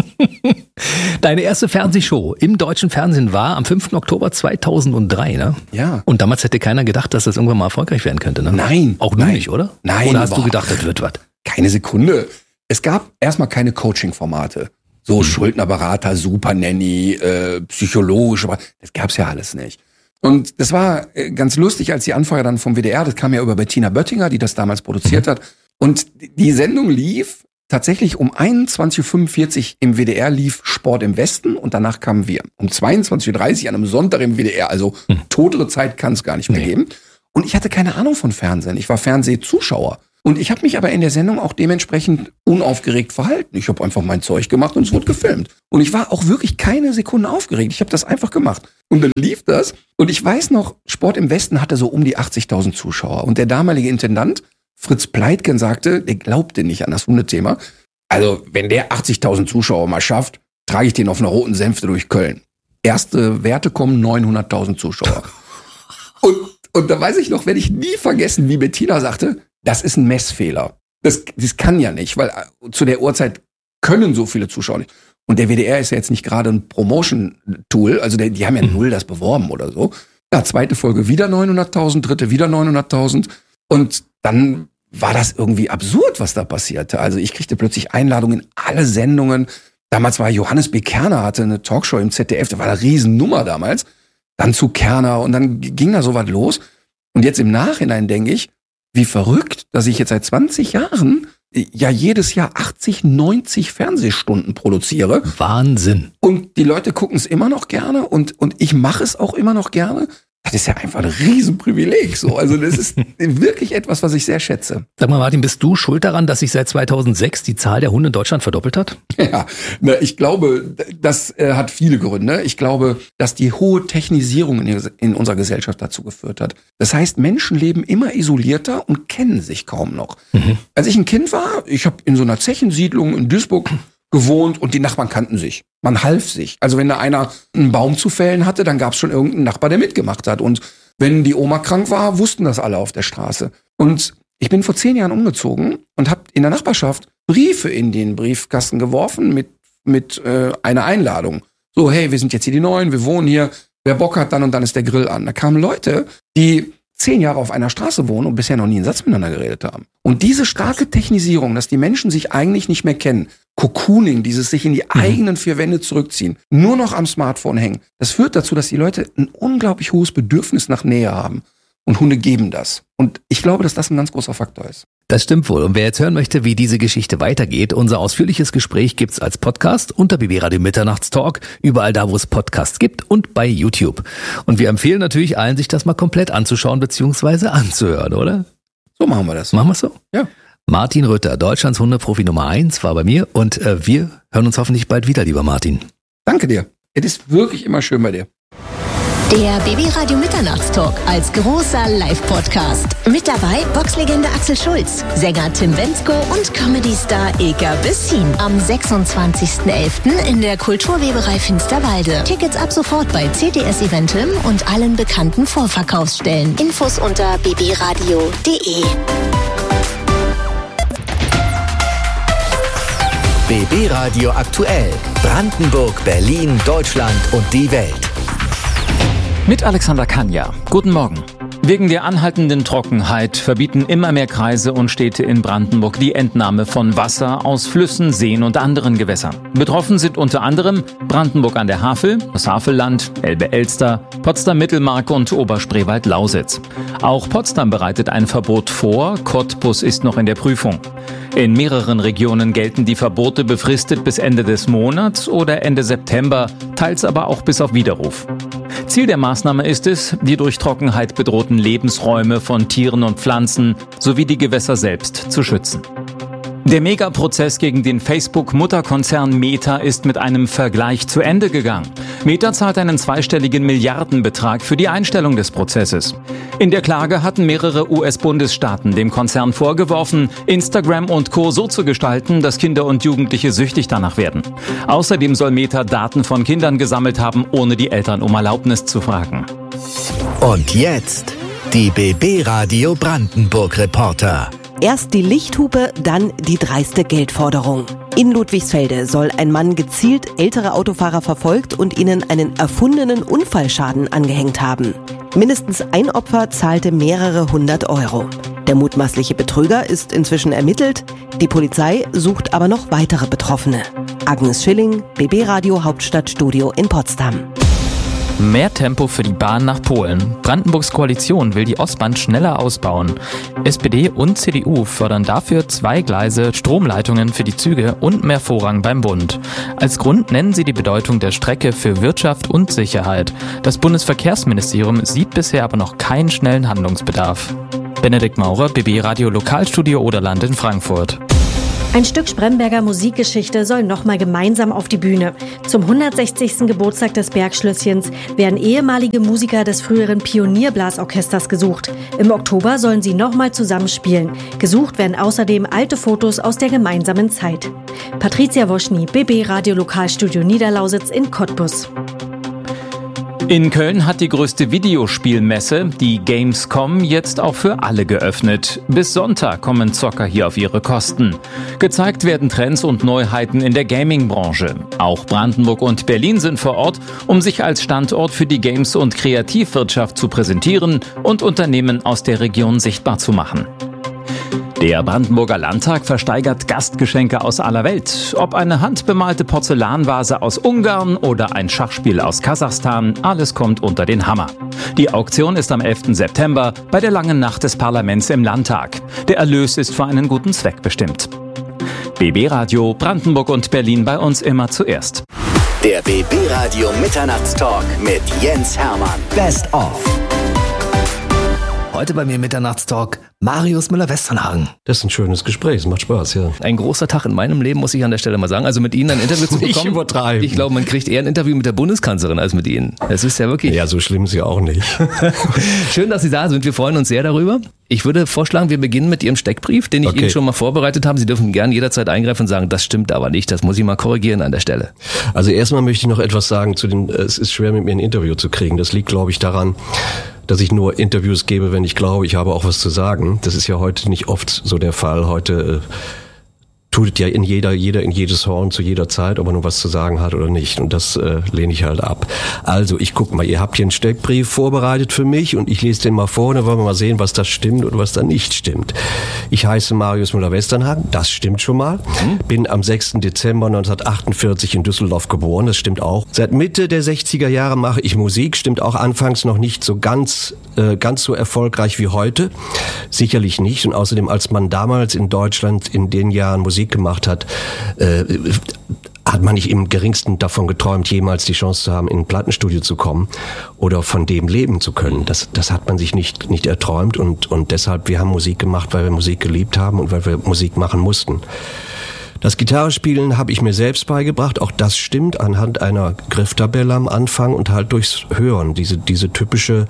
Deine erste Fernsehshow im deutschen Fernsehen war am fünften Oktober zweitausenddrei, ne? Ja. Und damals hätte keiner gedacht, dass das irgendwann mal erfolgreich werden könnte, ne? Nein. Auch du nein. nicht, oder? Nein. Oder hast boah. du gedacht, das wird was? Keine Sekunde. Es gab erstmal keine Coaching-Formate. So mhm. Schuldnerberater, Supernanny, äh, psychologisch, aber das gab's ja alles nicht. Und das war ganz lustig, als die Anfrage dann vom W D R, das kam ja über Bettina Böttinger, die das damals produziert hat. Und die Sendung lief tatsächlich um einundzwanzig Uhr fünfundvierzig im W D R lief Sport im Westen und danach kamen wir. Um zweiundzwanzig Uhr dreißig an einem Sonntag im W D R, also totere Zeit kann es gar nicht mehr Nee. geben. Und ich hatte keine Ahnung von Fernsehen, ich war Fernsehzuschauer. Und ich habe mich aber in der Sendung auch dementsprechend unaufgeregt verhalten. Ich habe einfach mein Zeug gemacht und es wurde gefilmt. Und ich war auch wirklich keine Sekunde aufgeregt. Ich habe das einfach gemacht. Und dann lief das. Und ich weiß noch, Sport im Westen hatte so um die achtzigtausend Zuschauer. Und der damalige Intendant, Fritz Pleitgen, sagte, der glaubte nicht an das Hundethema. Also wenn der achtzigtausend Zuschauer mal schafft, trage ich den auf einer roten Sänfte durch Köln. Erste Werte kommen neunhunderttausend Zuschauer. Und, und da weiß ich noch, werde ich nie vergessen, wie Bettina sagte, das ist ein Messfehler. Das, das kann ja nicht, weil zu der Uhrzeit können so viele Zuschauer nicht. Und der W D R ist ja jetzt nicht gerade ein Promotion-Tool, also der, die haben ja null das beworben oder so. Ja, zweite Folge wieder neunhunderttausend, dritte wieder neunhunderttausend. Und dann war das irgendwie absurd, was da passierte. Also ich kriegte plötzlich Einladungen in alle Sendungen. Damals war Johannes B. Kerner, hatte eine Talkshow im Z D F, das war eine Riesennummer damals. Dann zu Kerner und dann ging da so was los. Und jetzt im Nachhinein denke ich, wie verrückt, dass ich jetzt seit zwanzig Jahren ja jedes Jahr achtzig, neunzig Fernsehstunden produziere. Wahnsinn. Und die Leute gucken es immer noch gerne und, und ich mache es auch immer noch gerne. Das ist ja einfach ein Riesenprivileg. So. Also das ist wirklich etwas, was ich sehr schätze. Sag mal, Martin, bist du schuld daran, dass sich seit zweitausendsechs die Zahl der Hunde in Deutschland verdoppelt hat? Ja, na, ich glaube, das äh, hat viele Gründe. Ich glaube, dass die hohe Technisierung in, in unserer Gesellschaft dazu geführt hat. Das heißt, Menschen leben immer isolierter und kennen sich kaum noch. Mhm. Als ich ein Kind war, ich habe in so einer Zechensiedlung in Duisburg gewohnt und die Nachbarn kannten sich. Man half sich. Also wenn da einer einen Baum zu fällen hatte, dann gab es schon irgendeinen Nachbar, der mitgemacht hat. Und wenn die Oma krank war, wussten das alle auf der Straße. Und ich bin vor zehn Jahren umgezogen und habe in der Nachbarschaft Briefe in den Briefkasten geworfen mit mit äh, einer Einladung. So, hey, wir sind jetzt hier die Neuen, wir wohnen hier. Wer Bock hat, dann und dann ist der Grill an. Da kamen Leute, die zehn Jahre auf einer Straße wohnen und bisher noch nie einen Satz miteinander geredet haben. Und diese starke Technisierung, dass die Menschen sich eigentlich nicht mehr kennen, Cocooning, dieses sich in die mhm. eigenen vier Wände zurückziehen, nur noch am Smartphone hängen, das führt dazu, dass die Leute ein unglaublich hohes Bedürfnis nach Nähe haben. Und Hunde geben das. Und ich glaube, dass das ein ganz großer Faktor ist. Das stimmt wohl. Und wer jetzt hören möchte, wie diese Geschichte weitergeht, unser ausführliches Gespräch gibt's als Podcast unter B B Radio Mitternachtstalk, überall da, wo es Podcasts gibt und bei YouTube. Und wir empfehlen natürlich allen, sich das mal komplett anzuschauen bzw. anzuhören, oder? So machen wir das. Machen wir so? Ja. Martin Rütter, Deutschlands Hundeprofi Nummer eins, war bei mir und äh, wir hören uns hoffentlich bald wieder, lieber Martin. Danke dir. Es ist wirklich immer schön bei dir. Der B B Radio Mitternachtstalk als großer Live-Podcast. Mit dabei Boxlegende Axel Schulz, Sänger Tim Bendzko und Comedy-Star Ilka Bessin. Am sechsundzwanzigsten elften in der Kulturweberei Finsterwalde. Tickets ab sofort bei C T S Eventim und allen bekannten Vorverkaufsstellen. Infos unter b b radio punkt d e. B B Radio aktuell. Brandenburg, Berlin, Deutschland und die Welt. Mit Alexander Kanja. Guten Morgen. Wegen der anhaltenden Trockenheit verbieten immer mehr Kreise und Städte in Brandenburg die Entnahme von Wasser aus Flüssen, Seen und anderen Gewässern. Betroffen sind unter anderem Brandenburg an der Havel, das Havelland, Elbe-Elster, Potsdam-Mittelmark und Oberspreewald-Lausitz. Auch Potsdam bereitet ein Verbot vor, Cottbus ist noch in der Prüfung. In mehreren Regionen gelten die Verbote befristet bis Ende des Monats oder Ende September, teils aber auch bis auf Widerruf. Ziel der Maßnahme ist es, die durch Trockenheit bedrohten Lebensräume von Tieren und Pflanzen sowie die Gewässer selbst zu schützen. Der Megaprozess gegen den Facebook-Mutterkonzern Meta ist mit einem Vergleich zu Ende gegangen. Meta zahlt einen zweistelligen Milliardenbetrag für die Einstellung des Prozesses. In der Klage hatten mehrere U S-Bundesstaaten dem Konzern vorgeworfen, Instagram und Co. so zu gestalten, dass Kinder und Jugendliche süchtig danach werden. Außerdem soll Meta Daten von Kindern gesammelt haben, ohne die Eltern um Erlaubnis zu fragen. Und jetzt die B B Radio Brandenburg Reporter. Erst die Lichthupe, dann die dreiste Geldforderung. In Ludwigsfelde soll ein Mann gezielt ältere Autofahrer verfolgt und ihnen einen erfundenen Unfallschaden angehängt haben. Mindestens ein Opfer zahlte mehrere hundert Euro. Der mutmaßliche Betrüger ist inzwischen ermittelt. Die Polizei sucht aber noch weitere Betroffene. Agnes Schilling, B B Radio Hauptstadtstudio in Potsdam. Mehr Tempo für die Bahn nach Polen. Brandenburgs Koalition will die Ostbahn schneller ausbauen. S P D und C D U fördern dafür zwei Gleise, Stromleitungen für die Züge und mehr Vorrang beim Bund. Als Grund nennen sie die Bedeutung der Strecke für Wirtschaft und Sicherheit. Das Bundesverkehrsministerium sieht bisher aber noch keinen schnellen Handlungsbedarf. Benedikt Maurer, B B Radio Lokalstudio Oderland in Frankfurt. Ein Stück Spremberger Musikgeschichte soll nochmal gemeinsam auf die Bühne. Zum hundertsechzigsten Geburtstag des Bergschlösschens werden ehemalige Musiker des früheren Pionierblasorchesters gesucht. Im Oktober sollen sie nochmal zusammenspielen. Gesucht werden außerdem alte Fotos aus der gemeinsamen Zeit. Patricia Woschny, B B Radio Lokalstudio Niederlausitz in Cottbus. In Köln hat die größte Videospielmesse, die Gamescom, jetzt auch für alle geöffnet. Bis Sonntag kommen Zocker hier auf ihre Kosten. Gezeigt werden Trends und Neuheiten in der Gaming-Branche. Auch Brandenburg und Berlin sind vor Ort, um sich als Standort für die Games- und Kreativwirtschaft zu präsentieren und Unternehmen aus der Region sichtbar zu machen. Der Brandenburger Landtag versteigert Gastgeschenke aus aller Welt. Ob eine handbemalte Porzellanvase aus Ungarn oder ein Schachspiel aus Kasachstan, alles kommt unter den Hammer. Die Auktion ist am elften September bei der langen Nacht des Parlaments im Landtag. Der Erlös ist für einen guten Zweck bestimmt. B B Radio Brandenburg und Berlin bei uns immer zuerst. Der B B Radio Mitternachtstalk mit Jens Hermann. Best of. Heute bei mir im Mitternachtstalk Marius Müller-Westernhagen. Das ist ein schönes Gespräch, es macht Spaß, ja. Ein großer Tag in meinem Leben, muss ich an der Stelle mal sagen. Also mit Ihnen ein Interview zu bekommen. Nicht übertreiben. Ich glaube, man kriegt eher ein Interview mit der Bundeskanzlerin als mit Ihnen. Das ist ja wirklich... Ja, so schlimm ist sie auch nicht. Schön, dass Sie da sind. Wir freuen uns sehr darüber. Ich würde vorschlagen, wir beginnen mit Ihrem Steckbrief, den ich Okay. Ihnen schon mal vorbereitet habe. Sie dürfen gerne jederzeit eingreifen und sagen, das stimmt aber nicht. Das muss ich mal korrigieren an der Stelle. Also erstmal möchte ich noch etwas sagen zu den, es ist schwer mit mir ein Interview zu kriegen. Das liegt, glaube ich, daran, dass ich nur Interviews gebe, wenn ich glaube, ich habe auch was zu sagen. Das ist ja heute nicht oft so der Fall. Heute äh, tut ja in jeder, jeder in jedes Horn zu jeder Zeit, ob er nur was zu sagen hat oder nicht. Und das äh, lehne ich halt ab. Also, ich guck mal, ihr habt hier einen Steckbrief vorbereitet für mich und ich lese den mal vor, dann wollen wir mal sehen, was da stimmt und was da nicht stimmt. Ich heiße Marius Müller-Westernhagen, das stimmt schon mal. Bin am sechsten Dezember neunzehnhundertachtundvierzig in Düsseldorf geboren, das stimmt auch. Seit Mitte der sechziger Jahre mache ich Musik, stimmt auch anfangs noch nicht so ganz, äh, ganz so erfolgreich wie heute. Sicherlich nicht. Und außerdem, als man damals in Deutschland in den Jahren Musik gemacht hat, äh, hat man nicht im geringsten davon geträumt, jemals die Chance zu haben, in ein Plattenstudio zu kommen oder von dem leben zu können. Das, das hat man sich nicht, nicht erträumt und, und deshalb, wir haben Musik gemacht, weil wir Musik geliebt haben und weil wir Musik machen mussten. Das Gitarrespielen habe ich mir selbst beigebracht, auch das stimmt, anhand einer Grifftabelle am Anfang und halt durchs Hören, diese, diese typische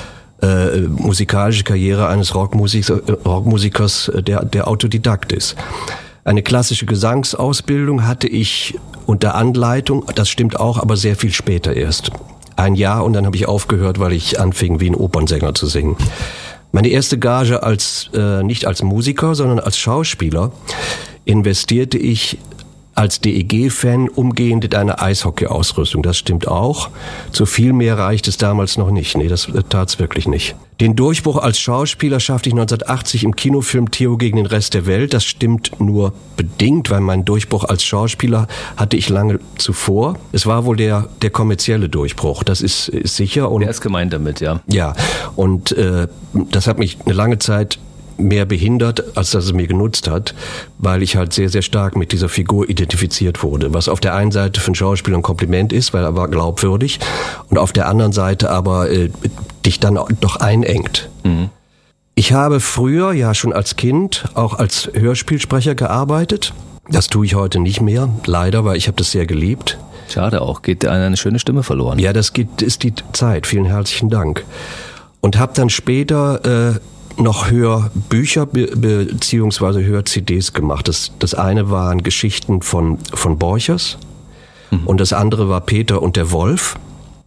äh, musikalische Karriere eines Rockmusikers, Rockmusikers der, der Autodidakt ist. Eine klassische Gesangsausbildung hatte ich unter Anleitung, das stimmt auch, aber sehr viel später erst. Ein Jahr und dann habe ich aufgehört, weil ich anfing, wie ein Opernsänger zu singen. Meine erste Gage als äh, nicht als Musiker, sondern als Schauspieler investierte ich als D E G-Fan umgehend in eine Eishockey-Ausrüstung. Das stimmt auch. Zu viel mehr reicht es damals noch nicht. Nee, das tat's wirklich nicht. Den Durchbruch als Schauspieler schaffte ich neunzehnhundertachtzig im Kinofilm Theo gegen den Rest der Welt. Das stimmt nur bedingt, weil mein Durchbruch als Schauspieler hatte ich lange zuvor. Es war wohl der der kommerzielle Durchbruch. Das ist, ist sicher. Und Wer ist gemeint damit, ja? Ja, und äh, das hat mich eine lange Zeit mehr behindert, als dass es mir genutzt hat, weil ich halt sehr, sehr stark mit dieser Figur identifiziert wurde. Was auf der einen Seite für einen Schauspieler ein Kompliment ist, weil er war glaubwürdig, und auf der anderen Seite aber äh, dich dann doch einengt. Mhm. Ich habe früher, ja schon als Kind, auch als Hörspielsprecher gearbeitet. Das tue ich heute nicht mehr, leider, weil ich habe das sehr geliebt. Schade auch, geht eine, eine schöne Stimme verloren. Ja, das geht, ist die Zeit. Vielen herzlichen Dank. Und habe dann später äh, noch Hörbücher be- beziehungsweise Hör-C Ds gemacht. Das, das eine waren Geschichten von, von Borchers mhm. und das andere war Peter und der Wolf.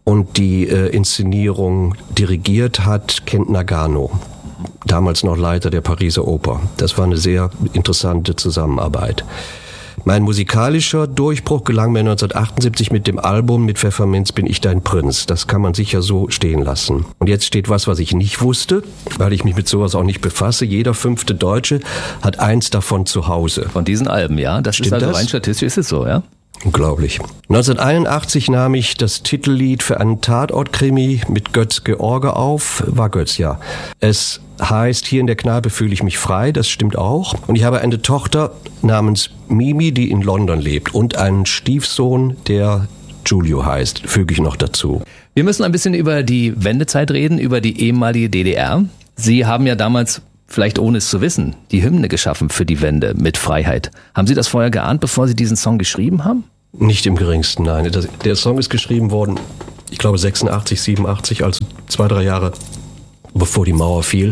Und die äh, Inszenierung dirigiert hat Kent Nagano, damals noch Leiter der Pariser Oper. Das war eine sehr interessante Zusammenarbeit. Mein musikalischer Durchbruch gelang mir neunzehnhundertachtundsiebzig mit dem Album Mit Pfefferminz bin ich dein Prinz. Das kann man sicher so stehen lassen. Und jetzt steht was, was ich nicht wusste, weil ich mich mit sowas auch nicht befasse. Jeder fünfte Deutsche hat eins davon zu Hause. Von diesen Alben, ja? Das Stimmt ist also das? rein statistisch ist es so, ja? Unglaublich. neunzehnhunderteinundachtzig nahm ich das Titellied für einen Tatort-Krimi mit Götz George auf. War Götz, ja. Es heißt, hier in der Kneipe fühle ich mich frei, das stimmt auch. Und ich habe eine Tochter namens Mimi, die in London lebt. Und einen Stiefsohn, der Giulio heißt, füge ich noch dazu. Wir müssen ein bisschen über die Wendezeit reden, über die ehemalige D D R. Sie haben ja damals, vielleicht ohne es zu wissen, die Hymne geschaffen für die Wende mit Freiheit. Haben Sie das vorher geahnt, bevor Sie diesen Song geschrieben haben? Nicht im geringsten, nein. Das, der Song ist geschrieben worden, ich glaube sechsundachtzig, siebenundachtzig, also zwei, drei Jahre bevor die Mauer fiel.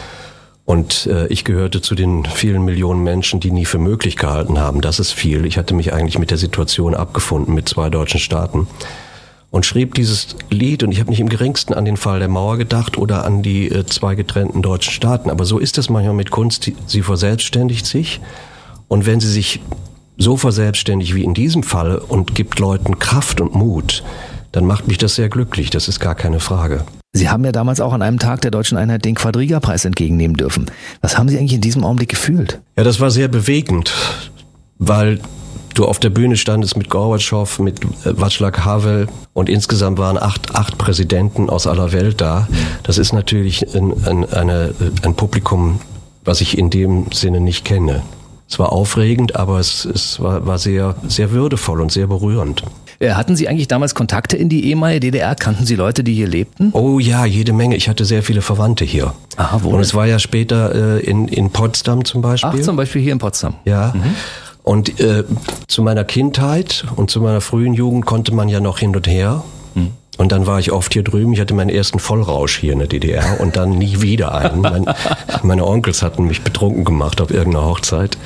Und äh, ich gehörte zu den vielen Millionen Menschen, die nie für möglich gehalten haben, dass es fiel. Ich hatte mich eigentlich mit der Situation abgefunden, mit zwei deutschen Staaten. Und schrieb dieses Lied, und ich habe nicht im geringsten an den Fall der Mauer gedacht oder an die äh, zwei getrennten deutschen Staaten. Aber so ist es manchmal mit Kunst, die, sie verselbstständigt sich. Und wenn sie sich so verselbstständigt wie in diesem Fall und gibt Leuten Kraft und Mut, dann macht mich das sehr glücklich, das ist gar keine Frage. Sie haben ja damals auch an einem Tag der Deutschen Einheit den Quadriga-Preis entgegennehmen dürfen. Was haben Sie eigentlich in diesem Augenblick gefühlt? Ja, das war sehr bewegend, weil du auf der Bühne standest mit Gorbatschow, mit Václav Havel und insgesamt waren acht, acht Präsidenten aus aller Welt da. Das ist natürlich ein, ein, eine, ein Publikum, was ich in dem Sinne nicht kenne. Es war aufregend, aber es, es war, war sehr, sehr würdevoll und sehr berührend. Hatten Sie eigentlich damals Kontakte in die ehemalige D D R? Kannten Sie Leute, die hier lebten? Oh ja, jede Menge. Ich hatte sehr viele Verwandte hier. Aha, wo? Und es war ja später äh, in, in Potsdam zum Beispiel. Ach, zum Beispiel hier in Potsdam. Ja. Mhm. Und äh, zu meiner Kindheit und zu meiner frühen Jugend konnte man ja noch hin und her. Mhm. Und dann war ich oft hier drüben. Ich hatte meinen ersten Vollrausch hier in der D D R und dann nie wieder einen. Mein, meine Onkels hatten mich betrunken gemacht auf irgendeiner Hochzeit.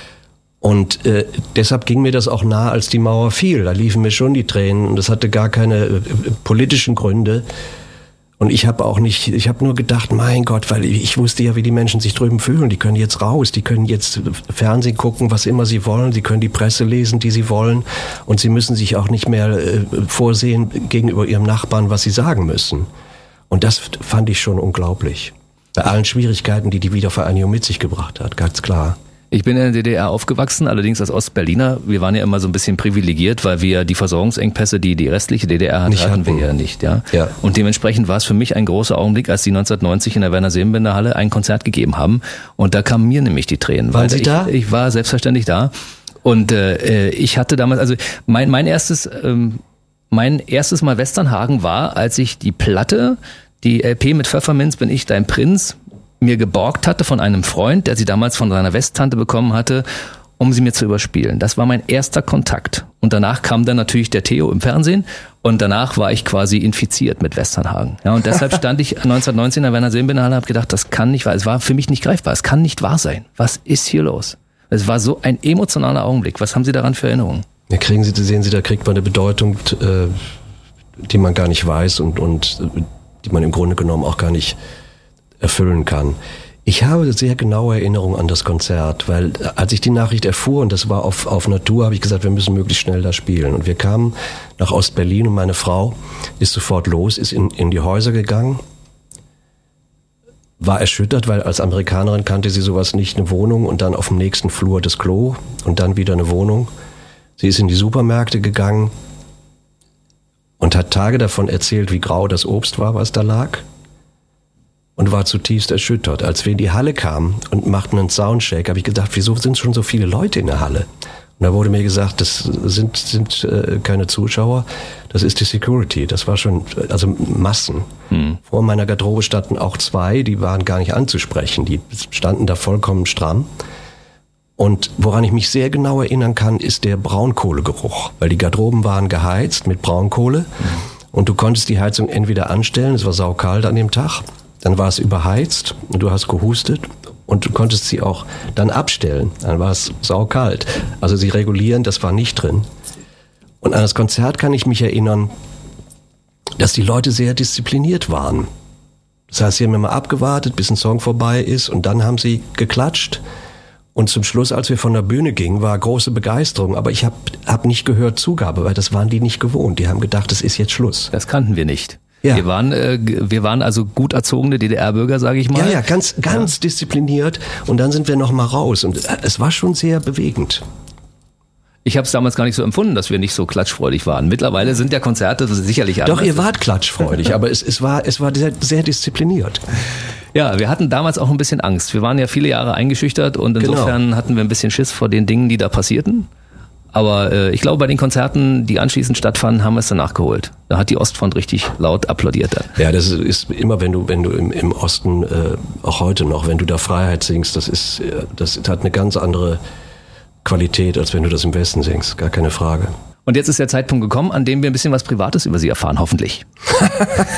Und äh, deshalb ging mir das auch nah, als die Mauer fiel. Da liefen mir schon die Tränen und das hatte gar keine äh, politischen Gründe. Und ich habe auch nicht, ich habe nur gedacht, mein Gott, weil ich wusste ja, wie die Menschen sich drüben fühlen. Die können jetzt raus, die können jetzt Fernsehen gucken, was immer sie wollen. Sie können die Presse lesen, die sie wollen. Und sie müssen sich auch nicht mehr äh, vorsehen gegenüber ihrem Nachbarn, was sie sagen müssen. Und das fand ich schon unglaublich. Bei allen Schwierigkeiten, die die Wiedervereinigung mit sich gebracht hat, ganz klar. Ich bin in der D D R aufgewachsen, allerdings als Ostberliner. Wir waren ja immer so ein bisschen privilegiert, weil wir die Versorgungsengpässe, die die restliche D D R hatte, nicht hatten hatten wir ja nicht. Ja? Ja. Und dementsprechend war es für mich ein großer Augenblick, als die neunzehnhundertneunzig in der Werner-Seenbinder-Halle ein Konzert gegeben haben. Und da kamen mir nämlich die Tränen. Waren weil Sie ich, da? Ich war selbstverständlich da. Und äh, ich hatte damals, also mein, mein erstes, ähm, mein erstes Mal Westernhagen war, als ich die Platte, die L P mit Pfefferminz bin ich dein Prinz, mir geborgt hatte von einem Freund, der sie damals von seiner Westtante bekommen hatte, um sie mir zu überspielen. Das war mein erster Kontakt. Und danach kam dann natürlich der Theo im Fernsehen und danach war ich quasi infiziert mit Westernhagen. Ja, und deshalb stand ich neunzehnhundertneunzehn in der Werner-Seenbinder-Halle und habe gedacht, das kann nicht wahr sein. Es war für mich nicht greifbar. Es kann nicht wahr sein. Was ist hier los? Es war so ein emotionaler Augenblick. Was haben Sie daran für Erinnerungen? Ja, kriegen Sie, sehen Sie, da kriegt man eine Bedeutung, äh, die man gar nicht weiß und, und die man im Grunde genommen auch gar nicht erfüllen kann. Ich habe sehr genaue Erinnerungen an das Konzert, weil als ich die Nachricht erfuhr, und das war auf, auf Natur, habe ich gesagt, wir müssen möglichst schnell da spielen. Und wir kamen nach Ostberlin und meine Frau ist sofort los, ist in, in die Häuser gegangen, war erschüttert, weil als Amerikanerin kannte sie sowas nicht, eine Wohnung und dann auf dem nächsten Flur das Klo und dann wieder eine Wohnung. Sie ist in die Supermärkte gegangen und hat Tage davon erzählt, wie grau das Obst war, was da lag. Und war zutiefst erschüttert. Als wir in die Halle kamen und machten einen Soundcheck, habe ich gedacht, wieso sind schon so viele Leute in der Halle? Und da wurde mir gesagt, das sind, sind äh, keine Zuschauer, das ist die Security. Das war schon, also Massen. Hm. Vor meiner Garderobe standen auch zwei, die waren gar nicht anzusprechen. Die standen da vollkommen stramm. Und woran ich mich sehr genau erinnern kann, ist der Braunkohlegeruch. Weil die Garderoben waren geheizt mit Braunkohle. Hm. Und du konntest die Heizung entweder anstellen, es war saukalt an dem Tag, dann war es überheizt und du hast gehustet und du konntest sie auch dann abstellen. Dann war es saukalt. Also sie regulieren, das war nicht drin. Und an das Konzert kann ich mich erinnern, dass die Leute sehr diszipliniert waren. Das heißt, sie haben immer abgewartet, bis ein Song vorbei ist und dann haben sie geklatscht. Und zum Schluss, als wir von der Bühne gingen, war große Begeisterung. Aber ich habe hab nicht gehört Zugabe, weil das waren die nicht gewohnt. Die haben gedacht, es ist jetzt Schluss. Das kannten wir nicht. Ja. Wir waren, äh, wir waren also gut erzogene D D R-Bürger, sage ich mal. Ja, ja, ganz, ganz ja. diszipliniert. Und dann sind wir noch mal raus. Und es war schon sehr bewegend. Ich habe es damals gar nicht so empfunden, dass wir nicht so klatschfreudig waren. Mittlerweile sind ja Konzerte sicherlich anders. Doch, ihr wart klatschfreudig, aber es, es war, es war sehr, sehr diszipliniert. Ja, wir hatten damals auch ein bisschen Angst. Wir waren ja viele Jahre eingeschüchtert und insofern genau. hatten wir ein bisschen Schiss vor den Dingen, die da passierten. Aber äh, ich glaube, bei den Konzerten, die anschließend stattfanden, haben wir es dann nachgeholt. Da hat die Ostfront richtig laut applaudiert dann. Ja, das ist immer, wenn du, wenn du im, im Osten, äh, auch heute noch, wenn du da Freiheit singst, das ist, das hat eine ganz andere Qualität, als wenn du das im Westen singst. Gar keine Frage. Und jetzt ist der Zeitpunkt gekommen, an dem wir ein bisschen was Privates über Sie erfahren, hoffentlich.